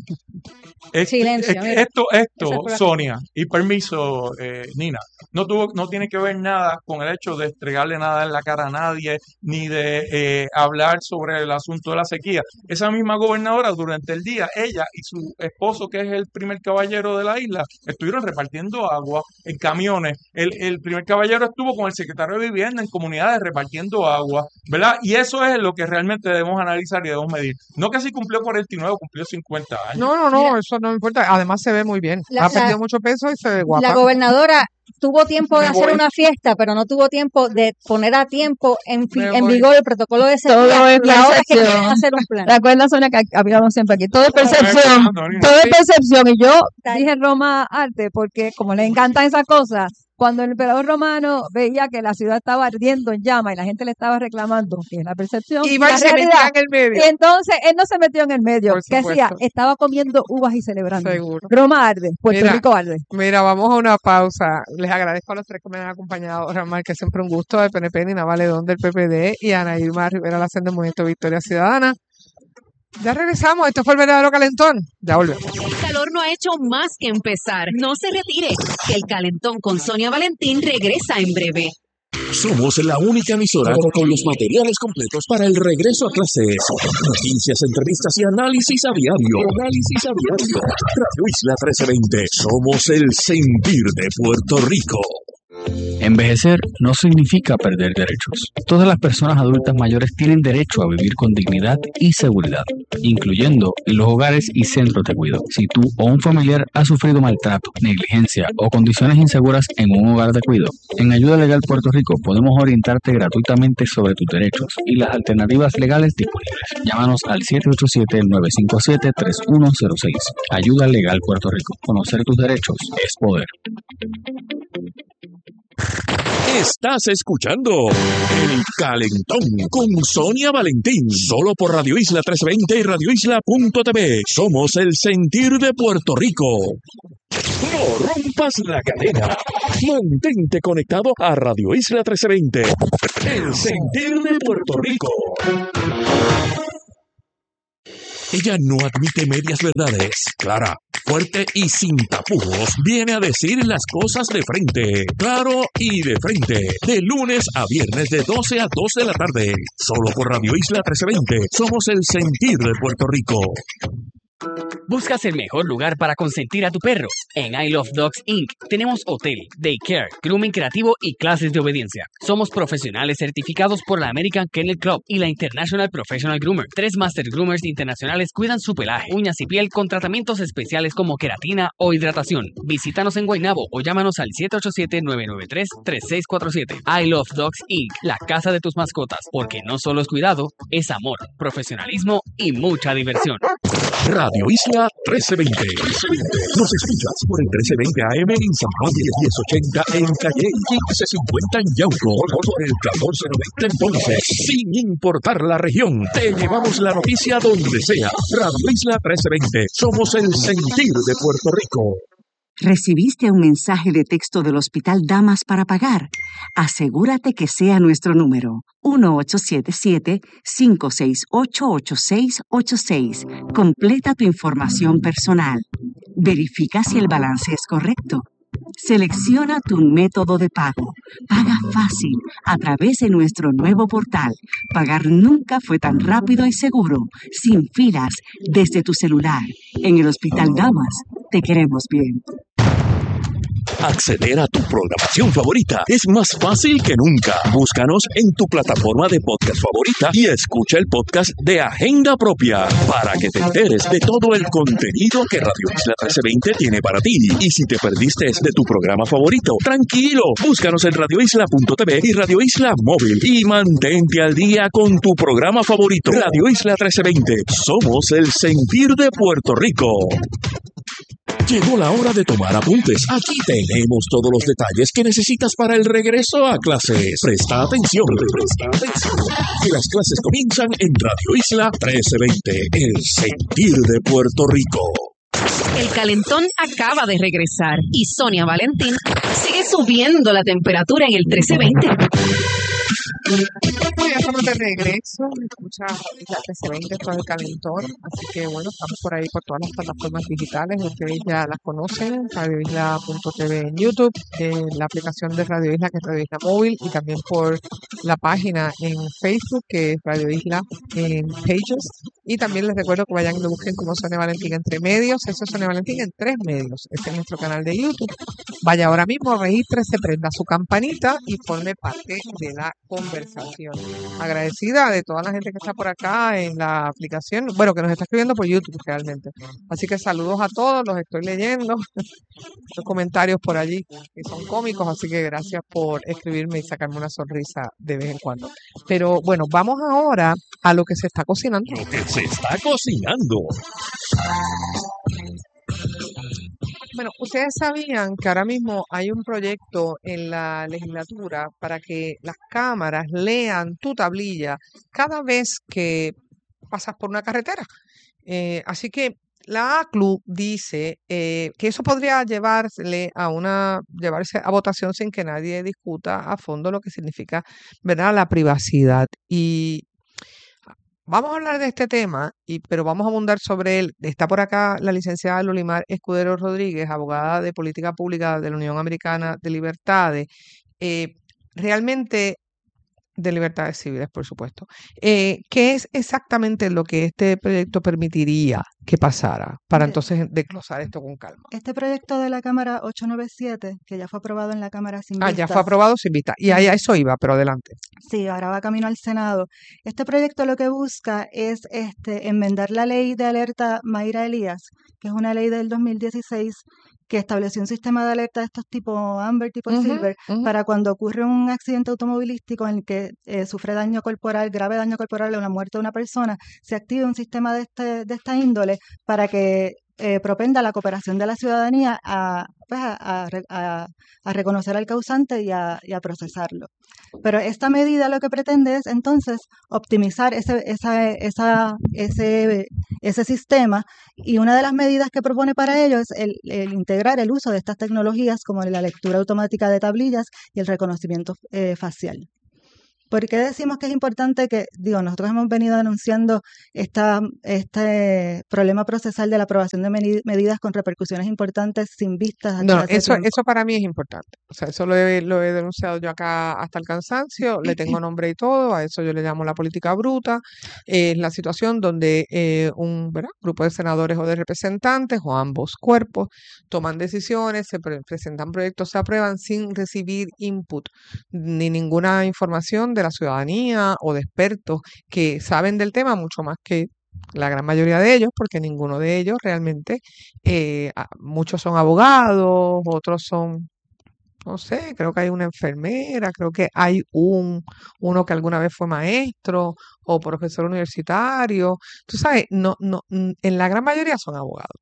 Este- Silencio, es que mira. esto, Esa esto, fue la Sonia, y permiso, eh, Nina, no tuvo, no tiene que ver nada con el hecho de estregarle nada en la cara a nadie, ni de eh, hablar sobre el asunto de la sequía. Esa misma gobernadora durante el día, ella y su esposo, que es el primer caballero de la isla, estuvieron repartiendo agua en camiones. El, el primer caballero estuvo con el secretario de Vivienda en comunidades repartiendo agua, ¿verdad? Y eso es lo que realmente debemos analizar y debemos medir. No que si cumplió cuarenta y nueve, cumplió cincuenta años. No, no, no, Mira, eso no importa. Además se ve muy bien. la, Ha la, perdido mucho peso y se ve la guapa. gobernadora tuvo tiempo de Me hacer voy, una fiesta, pero no tuvo tiempo de poner a tiempo en, fi- Me en voy. vigor el protocolo de Todo sequía, es y ahora es que quieren percepción. hacer un plan. Recuerda, Sonia, que hablamos siempre aquí. Todo es no me percepción. escuchando, Nina. Todo es Sí, percepción. Y yo está- dije Roma arte porque como le encantan esas cosas, cuando el emperador romano veía que la ciudad estaba ardiendo en llama y la gente le estaba reclamando, que es la percepción y Iba y la se metía realidad. en el Y medio. entonces él no se metió en el medio. Por ¿Qué hacía? supuesto. Estaba comiendo uvas y celebrando. Seguro. Roma arde, Puerto Mira, Rico arde. mira, vamos a una pausa. Les agradezco a los tres que me han acompañado. Ramar, que siempre un gusto, de P N P, Nina Valedón del P P D y Ana Irma Rivera Lacen del Movimiento Victoria Ciudadana. Ya regresamos. Esto fue el verdadero calentón. Ya volvemos. El calor no ha hecho más que empezar. No se retire, que el calentón con Sonia Valentín regresa en breve. Somos la única emisora con los materiales completos para el regreso a clases. Noticias, entrevistas y análisis a diario. Análisis a diario. Radio Isla trece veinte. Somos el sentir de Puerto Rico. Envejecer no significa perder derechos. Todas las personas adultas mayores tienen derecho a vivir con dignidad y seguridad, incluyendo en los hogares y centros de cuidado. Si tú o un familiar ha sufrido maltrato, negligencia o condiciones inseguras en un hogar de cuidado, en Ayuda Legal Puerto Rico podemos orientarte gratuitamente sobre tus derechos y las alternativas legales disponibles. Llámanos al siete ocho siete, nueve cinco siete, tres uno cero seis. Ayuda Legal Puerto Rico. Conocer tus derechos es poder. Estás escuchando El Calentón con Sonia Valentín, solo por Radio Isla trescientos veinte y radio isla punto t v. Somos el sentir de Puerto Rico. No rompas la cadena. Mantente conectado a Radio Isla trescientos veinte, el sentir de Puerto Rico. Ella no admite medias verdades. Clara, fuerte y sin tapujos, viene a decir las cosas de frente. Claro y de frente. De lunes a viernes de doce a dos de la tarde. Solo por Radio Isla trescientos veinte. Somos el sentir de Puerto Rico. ¿Buscas el mejor lugar para consentir a tu perro? En I Love Dogs incorporated tenemos hotel, daycare, grooming creativo y clases de obediencia. Somos profesionales certificados por la American Kennel Club y la International Professional Groomer. Tres Master Groomers internacionales cuidan su pelaje, uñas y piel con tratamientos especiales como queratina o hidratación. Visítanos en Guaynabo o llámanos al siete ocho siete, nueve nueve tres, tres seis cuatro siete. I Love Dogs incorporated, la casa de tus mascotas, porque no solo es cuidado, es amor, profesionalismo y mucha diversión. Radio Isla trescientos veinte. Nos escuchas por el trescientos veinte A M en San Juan, diez ochenta en Calle, quince cincuenta en Yauco, por el catorce noventa en Ponce. Sin importar la región, te llevamos la noticia donde sea. Radio Isla trescientos veinte. Somos el sentir de Puerto Rico. ¿Recibiste un mensaje de texto del Hospital Damas para pagar? Asegúrate que sea nuestro número, uno ocho siete siete, cinco seis ocho, ocho seis ocho seis. Completa tu información personal. Verifica si el balance es correcto. Selecciona tu método de pago. Paga fácil a través de nuestro nuevo portal. Pagar nunca fue tan rápido y seguro, sin filas, desde tu celular. En el Hospital Damas, te queremos bien. Acceder a tu programación favorita es más fácil que nunca. Búscanos en tu plataforma de podcast favorita y escucha el podcast de Agenda Propia para que te enteres de todo el contenido que Radio Isla trescientos veinte tiene para ti. Y si te perdiste de tu programa favorito, tranquilo, búscanos en radio isla punto t v y Radio Isla Móvil y mantente al día con tu programa favorito. Radio Isla trescientos veinte, somos el sentir de Puerto Rico. Llegó la hora de tomar apuntes. Aquí tenemos todos los detalles que necesitas para el regreso a clases. Presta atención, presta atención. Que las clases comienzan en Radio Isla trescientos veinte, el sentir de Puerto Rico. El calentón acaba de regresar y Sonia Valentín sigue subiendo la temperatura en el trece veinte. Bueno, ya estamos de regreso. Me escucha la trece veinte, esto es El Calentón. Así que bueno, estamos por ahí por todas las plataformas digitales. Ustedes ya las conocen. radio isla punto t v en YouTube, en la aplicación de Radio Isla, que es Radio Isla Móvil, y también por la página en Facebook, que es Radio Isla en Pages. Y también les recuerdo que vayan y lo busquen como Sonia Valentín entre medios. Eso es Sonia Valentín en tres medios. Este es nuestro canal de YouTube. Vaya ahora mismo, regístrese, prenda su campanita y forme parte de la conversación. Agradecida de toda la gente que está por acá en la aplicación, bueno, que nos está escribiendo por YouTube realmente. Así que saludos a todos, los estoy leyendo. Los comentarios por allí que son cómicos, así que gracias por escribirme y sacarme una sonrisa de vez en cuando. Pero bueno, vamos ahora a lo que se está cocinando. Lo que se está cocinando. Bueno, ustedes sabían que ahora mismo hay un proyecto en la legislatura para que las cámaras lean tu tablilla cada vez que pasas por una carretera. Eh, así que la A C L U dice eh, que eso podría llevarse a una llevarse a votación sin que nadie discuta a fondo lo que significa, ¿verdad?, la privacidad. Y vamos a hablar de este tema, y, pero vamos a abundar sobre él. Está por acá la licenciada Lolimar Escudero Rodríguez, abogada de política pública de la Unión Americana de Libertades. Eh, realmente de libertades civiles, por supuesto. Eh, ¿qué es exactamente lo que este proyecto permitiría que pasara para Mire, entonces desglosar esto con calma? este proyecto de la Cámara ochocientos noventa y siete, que ya fue aprobado en la Cámara sin Ah, ya fue vistas, aprobado sin vista. Y ahí a eso iba, pero adelante. sí, ahora va camino al Senado. Este proyecto lo que busca es este, enmendar la ley de alerta Mayra Elías, que es una ley del dos mil dieciséis que estableció un sistema de alerta de estos tipo Amber, tipo Ujú, Silver, ujú. para cuando ocurre un accidente automovilístico en el que eh, sufre daño corporal, grave daño corporal o la muerte de una persona, se active un sistema de, este, de esta índole para que eh, propenda la cooperación de la ciudadanía a, pues, a, a re- a- a reconocer al causante y a, y a procesarlo. Pero esta medida lo que pretende es entonces optimizar ese, esa, esa, ese, ese sistema, y una de las medidas que propone para ello es el, el integrar el uso de estas tecnologías como la lectura automática de tablillas y el reconocimiento eh, facial. ¿Por qué decimos que es importante que, digo, nosotros hemos venido denunciando esta, este problema procesal de la aprobación de medi- medidas con repercusiones importantes sin vistas desde No, hace eso, tiempo? eso para mí es importante. O sea, eso lo he, lo he denunciado yo acá hasta el cansancio, le tengo nombre y todo, a eso yo le llamo la política bruta. Es la situación donde eh, un ¿verdad? grupo de senadores o de representantes o ambos cuerpos toman decisiones, se pre- presentan proyectos, se aprueban sin recibir input ni ninguna información de la ciudadanía o de expertos que saben del tema mucho más que la gran mayoría de ellos, porque ninguno de ellos realmente, eh, a- muchos son abogados, otros son, no sé, creo que hay una enfermera, creo que hay un uno que alguna vez fue maestro o profesor universitario. Tú sabes, no, no, mm, en la gran mayoría son abogados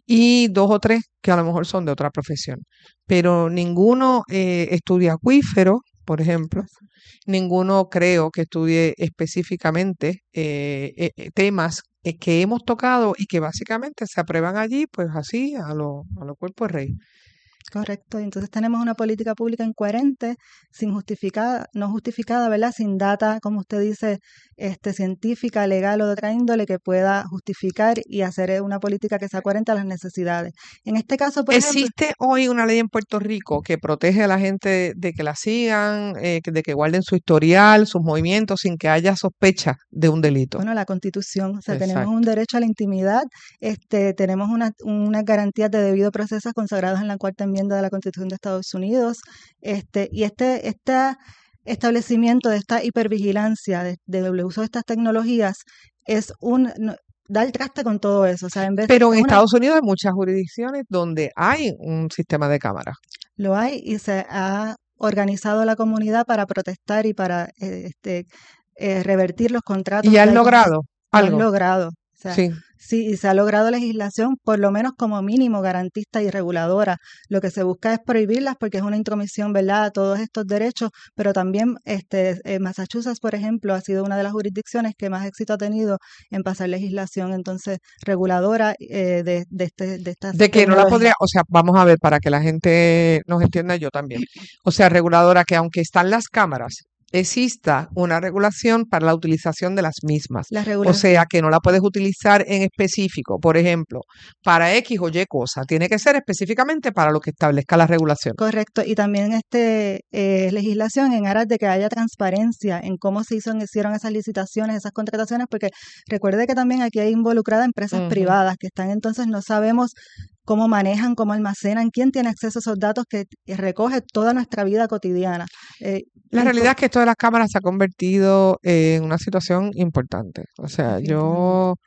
y dos o tres que a lo mejor son de otra profesión, pero ninguno eh, estudia acuífero, por ejemplo. Ninguno creo que estudie específicamente eh, eh, eh, temas eh, que hemos tocado y que básicamente se aprueban allí, pues así, a lo, a lo cuerpo de rey. Correcto, y entonces tenemos una política pública incoherente, sin justificada, no justificada, ¿verdad? Sin data, como usted dice, este, científica, legal o de otra índole que pueda justificar y hacer una política que sea coherente a las necesidades. En este caso, por ejemplo, ¿Existe hoy una ley en Puerto Rico que protege a la gente de que la sigan, eh, que- de que guarden su historial, sus movimientos, sin que haya sospecha de un delito? bueno, la Constitución, o sea, tenemos Exacto. un derecho a la intimidad, este, tenemos una, unas garantías de debido proceso consagradas en la cuarta enmienda de la Constitución de Estados Unidos, este, y este, este establecimiento de esta hipervigilancia, de- del uso de estas tecnologías, es un, no- da el traste con todo eso, o sea, en vez Pero en es una, Estados Unidos hay muchas jurisdicciones donde hay un sistema de cámaras. lo hay y se ha organizado la comunidad para protestar y para eh, este, eh, revertir los contratos ¿Y que han hay con logrado lo han algo? logrado. O sea, Sí. sí, y se ha logrado legislación, por lo menos como mínimo garantista y reguladora. Lo que se busca es prohibirlas porque es una intromisión, ¿verdad?, a todos estos derechos, pero también este, eh, Massachusetts, por ejemplo, ha sido una de las jurisdicciones que más éxito ha tenido en pasar legislación entonces reguladora eh, de, de, este, de estas De que no la tecnologías. podría, o sea, vamos a ver para que la gente nos entienda, yo también. O sea, reguladora, que aunque están las cámaras, exista una regulación para la utilización de las mismas. La O regulación. sea, que no la puedes utilizar en específico, por ejemplo, para X o Y cosa. Tiene que ser específicamente para lo que establezca la regulación. Correcto, y también este eh, legislación en aras de que haya transparencia en cómo se hizo, hicieron esas licitaciones, esas contrataciones, porque recuerde que también aquí hay involucradas empresas Ujú. privadas que están, entonces no sabemos cómo manejan, cómo almacenan, quién tiene acceso a esos datos que recoge toda nuestra vida cotidiana. Eh, La y realidad po- es que esto de las cámaras se ha convertido en una situación importante. O sea, definitivamente. yo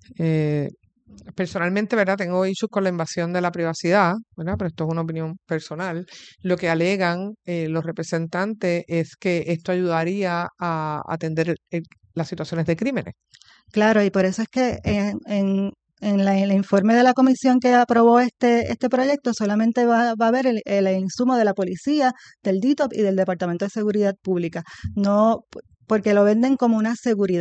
eh, personalmente, ¿verdad? Tengo issues con la invasión de la privacidad, ¿verdad? Pero esto es una opinión personal. Lo que alegan eh, los representantes es que esto ayudaría a atender el- el- las situaciones de crímenes. Claro, y por eso es que en, en, en la- el informe de la comisión que aprobó este, este proyecto solamente va, va a haber el, el insumo de la policía, del D I T O P y del Departamento de Seguridad Pública, no p- porque lo venden como una seguridad.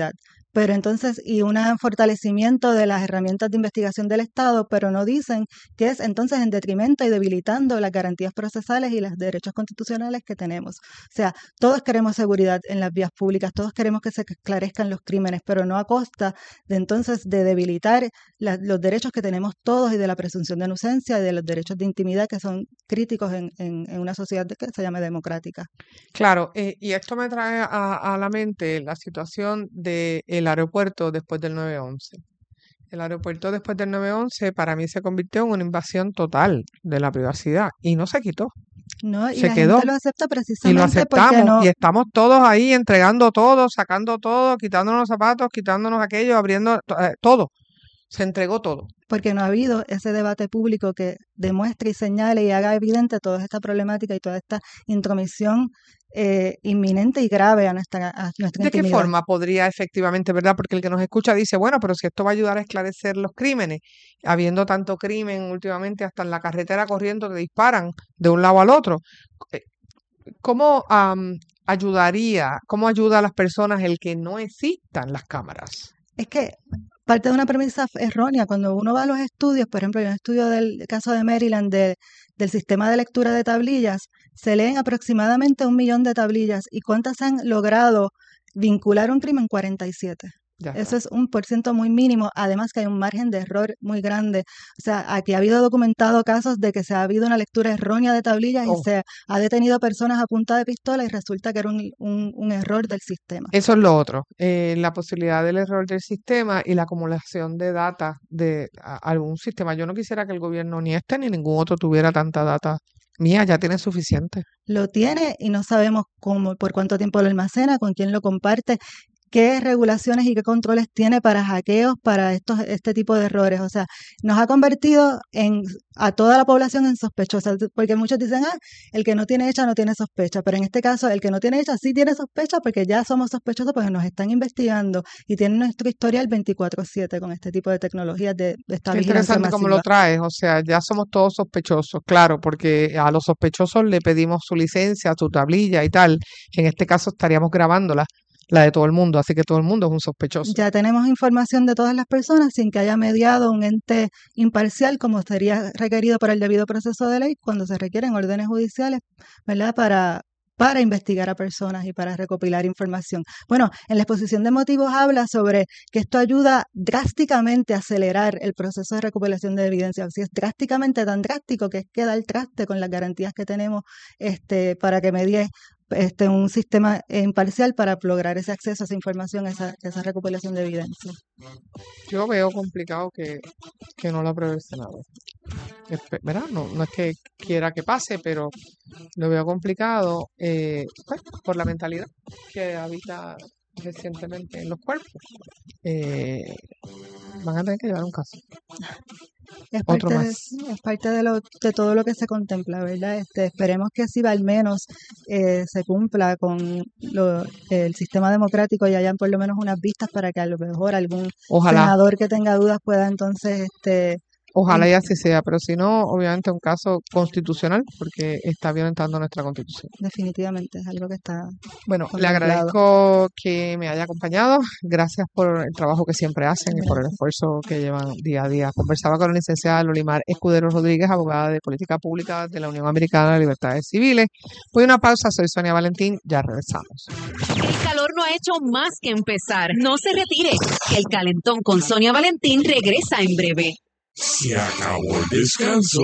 pero entonces, y un fortalecimiento de las herramientas de investigación del Estado, pero no dicen que es entonces en detrimento y debilitando las garantías procesales y los derechos constitucionales que tenemos. O sea, todos queremos seguridad en las vías públicas, todos queremos que se esclarezcan los crímenes, pero no a costa de entonces de debilitar la, los derechos que tenemos todos y de la presunción de inocencia y de los derechos de intimidad que son críticos en, en, en una sociedad que se llame democrática. Claro, eh, y esto me trae a, a la mente la situación del aeropuerto después del nueve once. El aeropuerto después del nueve once para mí se convirtió en una invasión total de la privacidad y no se quitó. No, y se la quedó gente lo acepta y lo precisamente porque aceptamos no, y estamos todos ahí entregando todo, sacando todo, quitándonos los zapatos, quitándonos aquello, abriendo to- eh, todo. Se entregó todo. porque no ha habido ese debate público que demuestre y señale y haga evidente toda esta problemática y toda esta intromisión eh, inminente y grave a nuestra, a nuestra ¿De qué intimidad. forma podría efectivamente, verdad? Porque el que nos escucha dice, bueno, pero si esto va a ayudar a esclarecer los crímenes, habiendo tanto crimen últimamente hasta en la carretera corriendo te disparan de un lado al otro. eh, ¿Cómo am, ayudaría, cómo ayuda a las personas el que no existan las cámaras? Es que parte de una premisa errónea, cuando uno va a los estudios, por ejemplo, en un estudio del caso de Maryland de- del sistema de lectura de tablillas, se leen aproximadamente un millón de tablillas. ¿Y cuántas han logrado vincular un crimen? cuarenta y siete. Ya Eso está. es un por ciento muy mínimo, además que hay un margen de error muy grande. O sea, aquí ha habido documentado casos de que se ha habido una lectura errónea de tablillas y Oh, se ha detenido a personas a punta de pistola y resulta que era un, un- un error del sistema. eso es lo otro, eh, la posibilidad del error del sistema y la acumulación de data de a- algún sistema. Yo no quisiera que el gobierno ni este ni ningún otro tuviera tanta data mía, ya tiene suficiente. Lo tiene y no sabemos cómo, por cuánto tiempo lo almacena, con quién lo comparte, qué regulaciones y qué controles tiene para hackeos, para estos, este tipo de errores. O sea, nos ha convertido en, a toda la población en sospechosa, porque muchos dicen, ah, el que no tiene hecha no tiene sospecha, pero en este caso el que no tiene hecha sí tiene sospecha porque ya somos sospechosos porque nos están investigando y tienen nuestro historial veinticuatro siete con este tipo de tecnologías de, de esta Qué vigilancia interesante cómo lo masiva. traes, o sea, ya somos todos sospechosos, claro, porque a los sospechosos le pedimos su licencia, su tablilla y tal. En este caso estaríamos grabándola, la de todo el mundo, así que todo el mundo es un sospechoso. Ya tenemos información de todas las personas sin que haya mediado un ente imparcial como sería requerido por el debido proceso de ley cuando se requieren órdenes judiciales, ¿verdad? Para, para investigar a personas y para recopilar información. Bueno, en la exposición de motivos habla sobre que esto ayuda drásticamente a acelerar el proceso de recopilación de evidencia. Si es drásticamente tan drástico que es que da el traste con las garantías que tenemos este, para que medie este, un sistema eh, imparcial para lograr ese acceso a esa información, esa, esa recopilación de evidencia. Yo veo complicado que, que no lo apruebe el Senado. Espe- ¿Verdad? No, no es que quiera que pase, pero lo veo complicado eh, pues, por la mentalidad que habita recientemente en los cuerpos. Eh, van a tener que llevar un caso. Es Otro parte de, más. es parte de, lo, de todo lo que se contempla, ¿verdad? Este, esperemos que sí al menos eh, se cumpla con lo, el sistema democrático y hayan por lo menos unas vistas para que a lo mejor algún Ojalá. senador que tenga dudas pueda entonces este, Ojalá y en- así sea, pero si no, obviamente un caso constitucional porque está violentando nuestra constitución. definitivamente es algo que está Bueno, le contemplado. agradezco que me haya acompañado. Gracias por el trabajo que siempre hacen y por el Gracias. esfuerzo que llevan día a día. Conversaba con la licenciada Lolimar Escudero Rodríguez, abogada de política pública de la Unión Americana de Libertades Civiles. Voy a una pausa, soy Sonia Valentín, ya regresamos. El calor no ha hecho más que empezar. No se retire. El calentón con Sonia Valentín regresa en breve. Se acabó el descanso.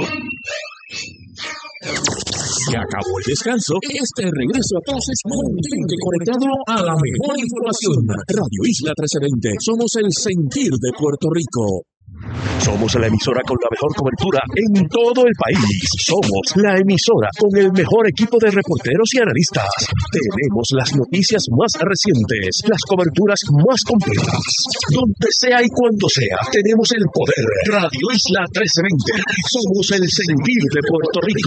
Se acabó el descanso. Este regreso a clases mantente conectado a la mejor información. Radio Isla trece veinte. Somos el sentir de Puerto Rico. Somos la emisora con la mejor cobertura en todo el país. Somos la emisora con el mejor equipo de reporteros y analistas. Tenemos las noticias más recientes, las coberturas más completas. Donde sea y cuando sea, tenemos el poder. Radio Isla trece veinte. Somos el sentir de Puerto Rico.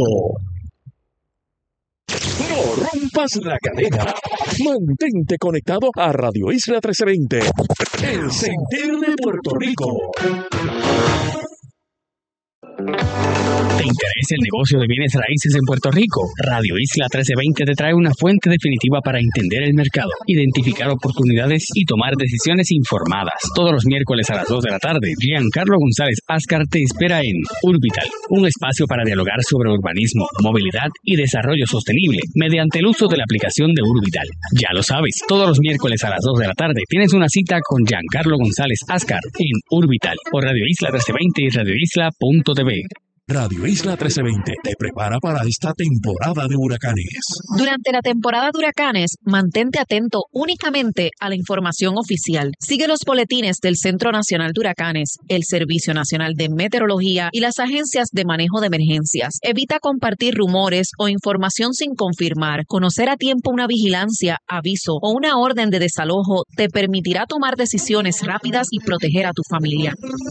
No rompas la cadena. Mantente conectado a Radio Isla trece veinte. El sentir de Puerto Rico. ¿Te interesa el negocio de bienes raíces en Puerto Rico? Radio Isla trece veinte te trae una fuente definitiva para entender el mercado, identificar oportunidades y tomar decisiones informadas. Todos los miércoles a las dos de la tarde, Giancarlo González Ascar te espera en Urbital, un espacio para dialogar sobre urbanismo, movilidad y desarrollo sostenible mediante el uso de la aplicación de Urbital. Ya lo sabes, todos los miércoles a las dos de la tarde tienes una cita con Giancarlo González Ascar en Urbital por Radio Isla trece veinte y radio isla punto t v. Radio Isla trece veinte te prepara para esta temporada de huracanes. Durante la temporada de huracanes, mantente atento únicamente a la información oficial. Sigue los boletines del Centro Nacional de Huracanes, el Servicio Nacional de Meteorología y las agencias de manejo de emergencias. Evita compartir rumores o información sin confirmar. Conocer a tiempo una vigilancia, aviso o una orden de desalojo te permitirá tomar decisiones rápidas y proteger a tu familia.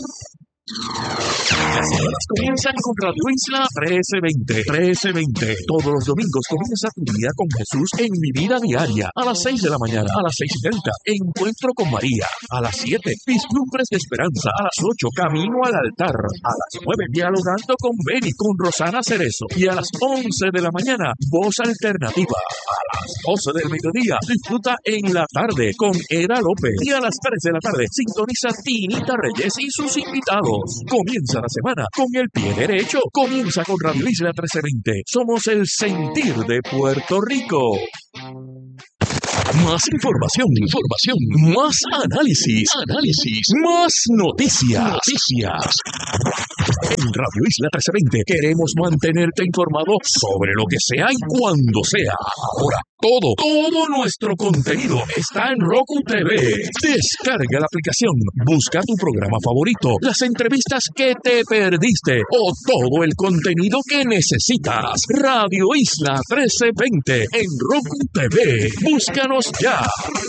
Las horas comienzan con Radio Isla trece veinte. trece veinte. Todos los domingos comienza tu día con Jesús en Mi Vida Diaria. A las seis de la mañana, a las seis y treinta, Encuentro con María. A las siete, Vislumbres de Esperanza. A las ocho, Camino al Altar. A las nueve, Dialogando con Beni, con Rosana Cerezo. Y a las once de la mañana, Voz Alternativa. A las doce del mediodía, disfruta En la Tarde con Eda López. Y a las tres de la tarde, sintoniza Tinita Reyes y sus invitados. Comienza la semana con el pie derecho. Comienza con Radio Isla trece veinte. Somos el sentir de Puerto Rico. Más información, información, más análisis, análisis, más noticias, noticias. En Radio Isla trece veinte queremos mantenerte informado sobre lo que sea y cuando sea. Ahora, todo, todo nuestro contenido está en Roku T V. Descarga la aplicación, busca tu programa favorito, las entrevistas que te perdiste o todo el contenido que necesitas. Radio Isla trece veinte en Roku T V. Búscanos ya.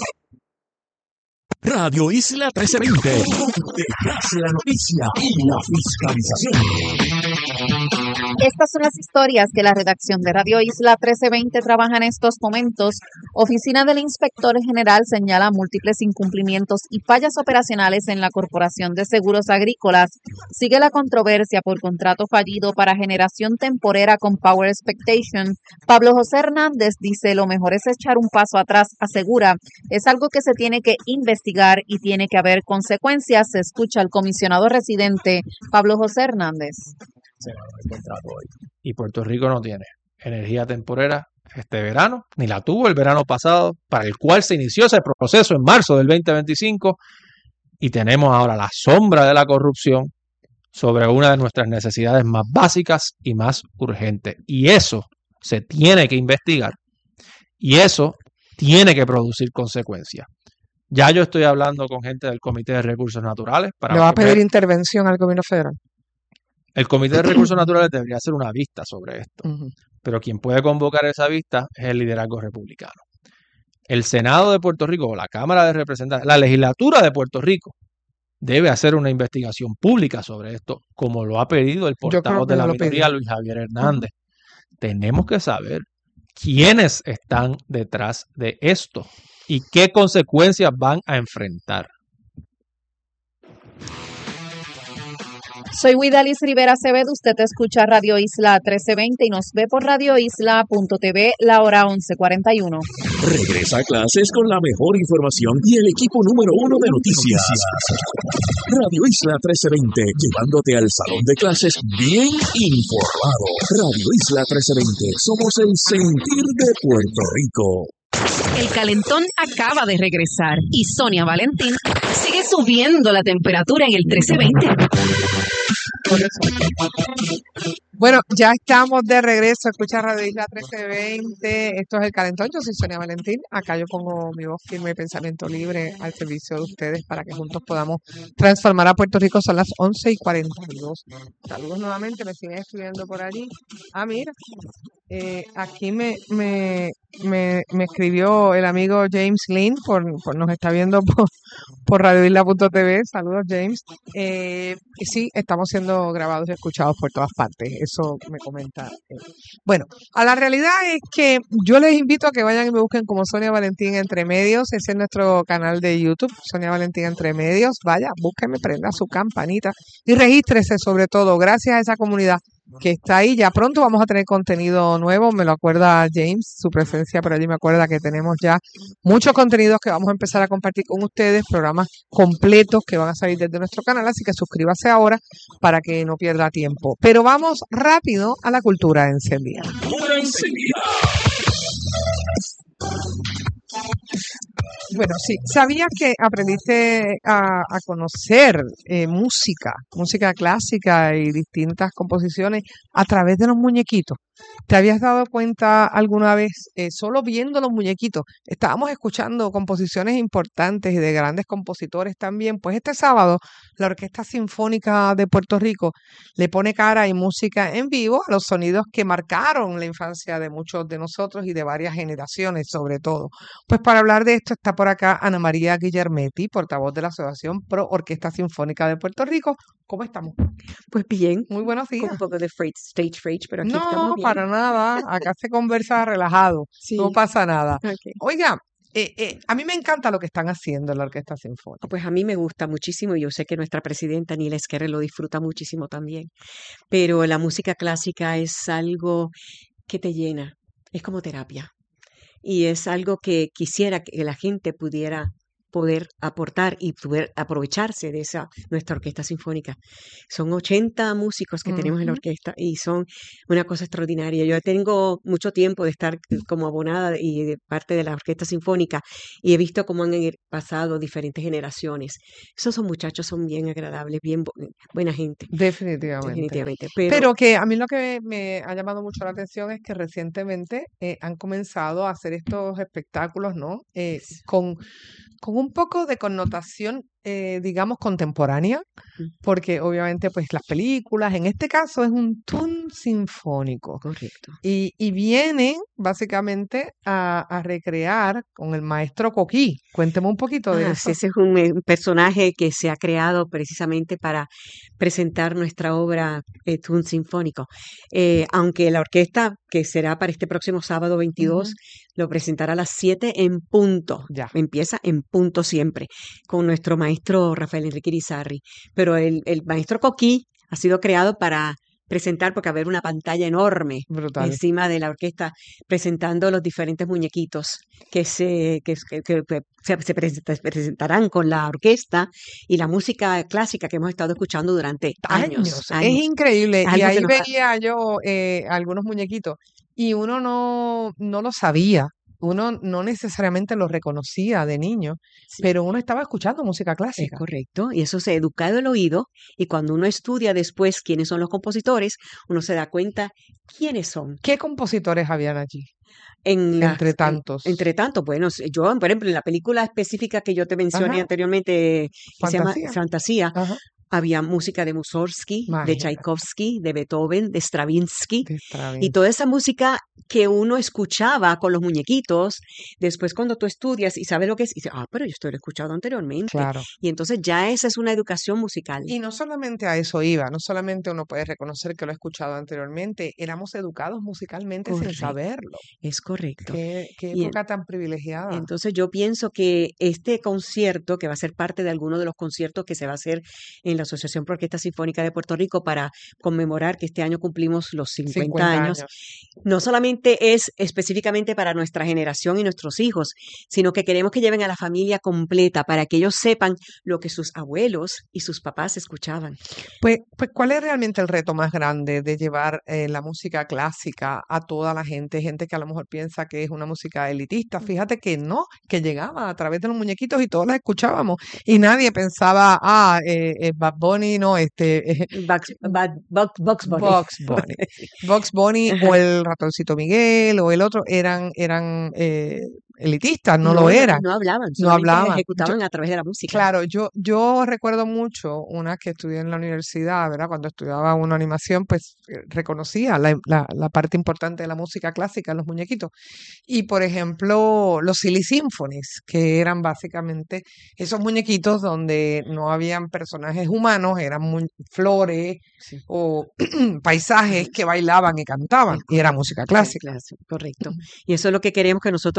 Radio Isla trece veinte, donde nace la noticia y la fiscalización. Estas son las historias que la redacción de Radio Isla trece veinte trabaja en estos momentos. Oficina del Inspector General señala múltiples incumplimientos y fallas operacionales en la Corporación de Seguros Agrícolas. Sigue la controversia por contrato fallido para generación temporera con Power Expectation. Pablo José Hernández dice: lo mejor es echar un paso atrás, asegura. Es algo que se tiene que investigar y tiene que haber consecuencias. Se escucha al comisionado residente Pablo José Hernández. Se va el contrato hoy. Y Puerto Rico no tiene energía temporera este verano, ni la tuvo el verano pasado, para el cual se inició ese proceso en marzo del veinte veinticinco, y tenemos ahora la sombra de la corrupción sobre una de nuestras necesidades más básicas y más urgentes. Y eso se tiene que investigar, y eso tiene que producir consecuencias. Ya yo estoy hablando con gente del Comité de Recursos Naturales. Para ¿Le va a pedir ver... intervención al gobierno federal? El Comité de Recursos Naturales debería hacer una vista sobre esto, Uh-huh. pero quien puede convocar esa vista es el liderazgo republicano. El Senado de Puerto Rico, o la Cámara de Representantes, la legislatura de Puerto Rico, debe hacer una investigación pública sobre esto, como lo ha pedido el portavoz de la minoría, Luis Javier Hernández. Uh-huh. Tenemos que saber quiénes están detrás de esto y qué consecuencias van a enfrentar. Soy Widalis Rivera Acevedo, usted escucha Radio Isla trece veinte y nos ve por radio isla punto t v, la hora once cuarenta y uno. Regresa a clases con la mejor información y el equipo número uno de noticias. Radio Isla trece veinte, llevándote al salón de clases bien informado. Radio Isla trece veinte, somos el sentir de Puerto Rico. El calentón acaba de regresar y Sonia Valentín sigue subiendo la temperatura en el trece veinte. Bueno, ya estamos de regreso. Escucha Radio Isla trece veinte. Esto es El Calentón. Yo soy Sonia Valentín. Acá yo pongo mi voz firme y pensamiento libre al servicio de ustedes para que juntos podamos transformar a Puerto Rico. Son las once y cuarenta y dos. Saludos nuevamente. Me siguen escribiendo por allí. Ah, mira. Eh, aquí me, me, me, me escribió el amigo James Lynn, por, por nos está viendo por, por radio isla punto t v. Saludos, James. Eh, y sí, estamos siendo grabados y escuchados por todas partes. Eso me comenta. Eh. Bueno, a la realidad es que yo les invito a que vayan y me busquen como Sonia Valentín Entre Medios. Ese es nuestro canal de YouTube, Sonia Valentín Entre Medios. Vaya, búsquenme, prenda su campanita y regístrese sobre todo. Gracias a esa comunidad que está ahí. Ya pronto vamos a tener contenido nuevo, me lo acuerda James, su presencia por allí me acuerda que tenemos ya muchos contenidos que vamos a empezar a compartir con ustedes, programas completos que van a salir desde nuestro canal, así que suscríbase ahora para que no pierda tiempo. Pero vamos rápido a la cultura encendida. Cultura encendida. Bueno, sí, ¿sabías que aprendiste a, a conocer eh, música, música clásica y distintas composiciones a través de los muñequitos? ¿Te habías dado cuenta alguna vez, eh, solo viendo los muñequitos? Estábamos escuchando composiciones importantes y de grandes compositores también. Pues este sábado la Orquesta Sinfónica de Puerto Rico le pone cara y música en vivo a los sonidos que marcaron la infancia de muchos de nosotros y de varias generaciones sobre todo. Pues para hablar de esto está por acá Ana María Guillermetti, portavoz de la Asociación Pro Orquesta Sinfónica de Puerto Rico. ¿Cómo estamos? Pues bien. Muy buenos días. Con un poco de freight, stage fright, pero aquí No, estamos bien. para nada. Acá se conversa relajado. Sí. No pasa nada. Ok. Oiga, eh, eh, a mí me encanta lo que están haciendo en la Orquesta Sinfónica. Pues a mí me gusta muchísimo y yo sé que nuestra presidenta Nila Esquerre lo disfruta muchísimo también. Pero la música clásica es algo que te llena, es como terapia. Y es algo que quisiera que la gente pudiera poder aportar y poder aprovecharse de esa nuestra orquesta sinfónica. Son ochenta músicos que tenemos en la Ujú. orquesta y son una cosa extraordinaria. Yo tengo mucho tiempo de estar como abonada y de parte de la orquesta sinfónica y he visto cómo han ir- pasado diferentes generaciones. Esos son muchachos, son bien agradables, bien bu- buena gente, Definitivamente. definitivamente. Pero, Pero que a mí lo que me ha llamado mucho la atención es que recientemente eh, han comenzado a hacer estos espectáculos, ¿no? Eh, con, con un poco de connotación, eh, digamos, contemporánea, mm, porque obviamente pues las películas, en este caso es un tune sinfónico. correcto. Y, y vienen básicamente a, a recrear con el maestro Coquí. Cuénteme un poquito de Ah, eso. sí, ese es un, eh, un personaje que se ha creado precisamente para presentar nuestra obra eh, Tune Sinfónico. Eh, aunque la orquesta, que será para este próximo sábado veintidós, Ujú. lo presentará a las siete en punto. Ya. Empieza en punto siempre, con nuestro maestro Rafael Enrique Irizarry. Pero el, el maestro Coquí ha sido creado para presentar, porque va a haber una pantalla enorme Brutal. encima de la orquesta presentando los diferentes muñequitos que se, que, que- que- que se, se presenta- presentarán con la orquesta y la música clásica que hemos estado escuchando durante años. Años. Es años. increíble. Es Y algo que ahí nos ha- veía yo eh, algunos muñequitos y uno no, no lo sabía. Uno no necesariamente lo reconocía de niño, Sí. pero uno estaba escuchando música Es clásica. correcto, y eso se ha educado el oído, y cuando uno estudia después quiénes son los compositores, uno se da cuenta quiénes son. ¿Qué compositores habían allí? En las, Entre en- tantos. entre tanto, bueno, s- yo, por ejemplo, en la película específica que yo te mencioné Ajá. anteriormente, que se llama Fantasía. Fantasía, Ajá. había música de Mussorgsky, de Imagínate. Tchaikovsky, de Beethoven, de Stravinsky, De y Stravinsky. toda esa música que uno escuchaba con los muñequitos, después cuando tú estudias y sabes lo que es, y dices, ah, pero yo esto lo he escuchado anteriormente. Claro. Y entonces ya esa es una educación musical. Y no solamente a eso iba, no solamente uno puede reconocer que lo he escuchado anteriormente, éramos educados musicalmente sin Correcto, saberlo. es correcto. Qué, qué Y en- época tan privilegiada. entonces yo pienso que este concierto, que va a ser parte de alguno de los conciertos que se va a hacer en la Asociación Pro Orquesta Sinfónica de Puerto Rico para conmemorar que este año cumplimos los cincuenta cincuenta años, años. no solamente es específicamente para nuestra generación y nuestros hijos, sino que queremos que lleven a la familia completa para que ellos sepan lo que sus abuelos y sus papás escuchaban. Pues, pues, ¿cuál es realmente el reto más grande de llevar eh, la música clásica a toda la gente? Gente que a lo mejor piensa que es una música elitista. Fíjate que no, que llegaba a través de los muñequitos y todos la escuchábamos. Y nadie pensaba, ah, eh, eh, Bad Bunny, no, este, eh, Bugs, Bad- Bugs- Bugs Bunny. Bugs Bunny. Bugs Bunny o el ratoncito Miguel o el otro eran, eran eh, elitistas, no, lo no, eran, no hablaban, no solamente hablaban. Yo, ejecutaban a través de la música. claro, yo, yo recuerdo mucho una que estudié en la universidad, ¿verdad? Cuando estudiaba una animación, pues eh, reconocía la, la, la parte importante de la música clásica en los muñequitos. Y por ejemplo, los Silly Symphonies, que eran básicamente esos muñequitos donde no habían personajes humanos, eran mu- flores Sí. o paisajes que bailaban y cantaban, Es y era correcto, música es clásica. clásico, correcto. Y eso es lo que queremos que nosotros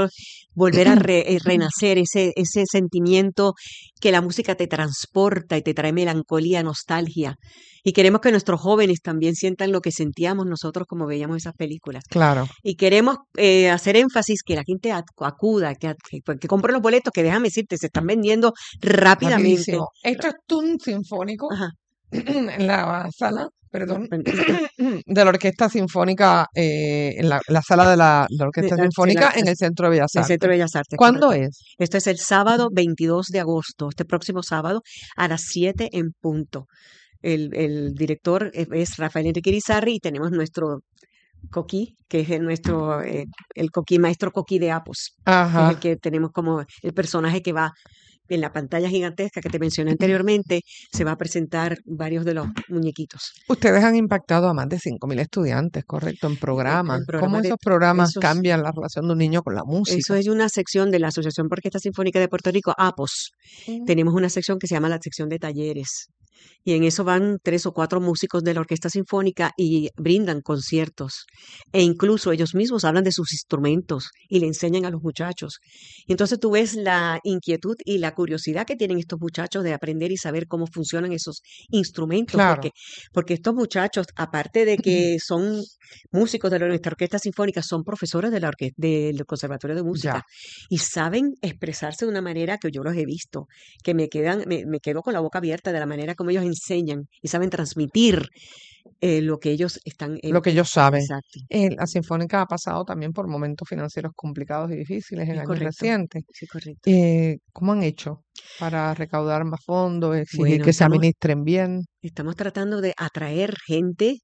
volver a re- eh, renacer, ese, ese sentimiento que la música te transporta y te trae melancolía, nostalgia. Y queremos que nuestros jóvenes también sientan lo que sentíamos nosotros como veíamos esas películas. Claro. Y queremos eh, hacer énfasis que la gente ac- acuda, que, que, que compre los boletos, que déjame decirte, se están vendiendo rápidamente. Rapidísimo. Esto es un sinfónico Ajá. en la sala, perdón, de la Orquesta Sinfónica, eh, en la, la sala de la, de la Orquesta De la- Sinfónica de en la- el Centro de Bellas del Artes. Centro de Bellas Artes, ¿Cuándo correcto. es? Esto es el sábado veintidós de agosto, este próximo sábado a las siete en punto. El, el director es, es Rafael Enrique Irizarry y tenemos nuestro coquí, que es el, nuestro, eh, el coquí, maestro coquí de Apos, que es Ajá. el que tenemos como el personaje que va en la pantalla gigantesca que te mencioné anteriormente, se va a presentar varios de los muñequitos. Ustedes han impactado a más de cinco mil estudiantes, ¿correcto? En programas. En ¿Cómo programas de esos programas esos, cambian la relación de un niño con la eso música? es una sección de la Asociación por Orquesta Sinfónica de Puerto Rico, Apos. Mm. Tenemos una sección que se llama la sección de talleres. Y en eso van tres o cuatro músicos de la Orquesta Sinfónica y brindan conciertos. E incluso ellos mismos hablan de sus instrumentos y le enseñan a los muchachos. Y entonces tú ves la inquietud y la curiosidad que tienen estos muchachos de aprender y saber cómo funcionan esos instrumentos. Claro. Porque, porque estos muchachos, aparte de que son músicos de la- nuestra Orquesta Sinfónica, son profesores de la orque- del Conservatorio de Música Ya. y saben expresarse de una manera que yo los he visto, que me quedan, me, me quedo con la boca abierta de la manera como ellos enseñan y saben transmitir eh, lo que ellos están Lo que ellos saben. Exacto. Eh, la Sinfónica ha pasado también por momentos financieros complicados y difíciles en Es años correcto. recientes. Sí, correcto. Eh, ¿cómo han hecho para recaudar más fondos, exigir Bueno, que se estamos, administren bien? estamos tratando de atraer gente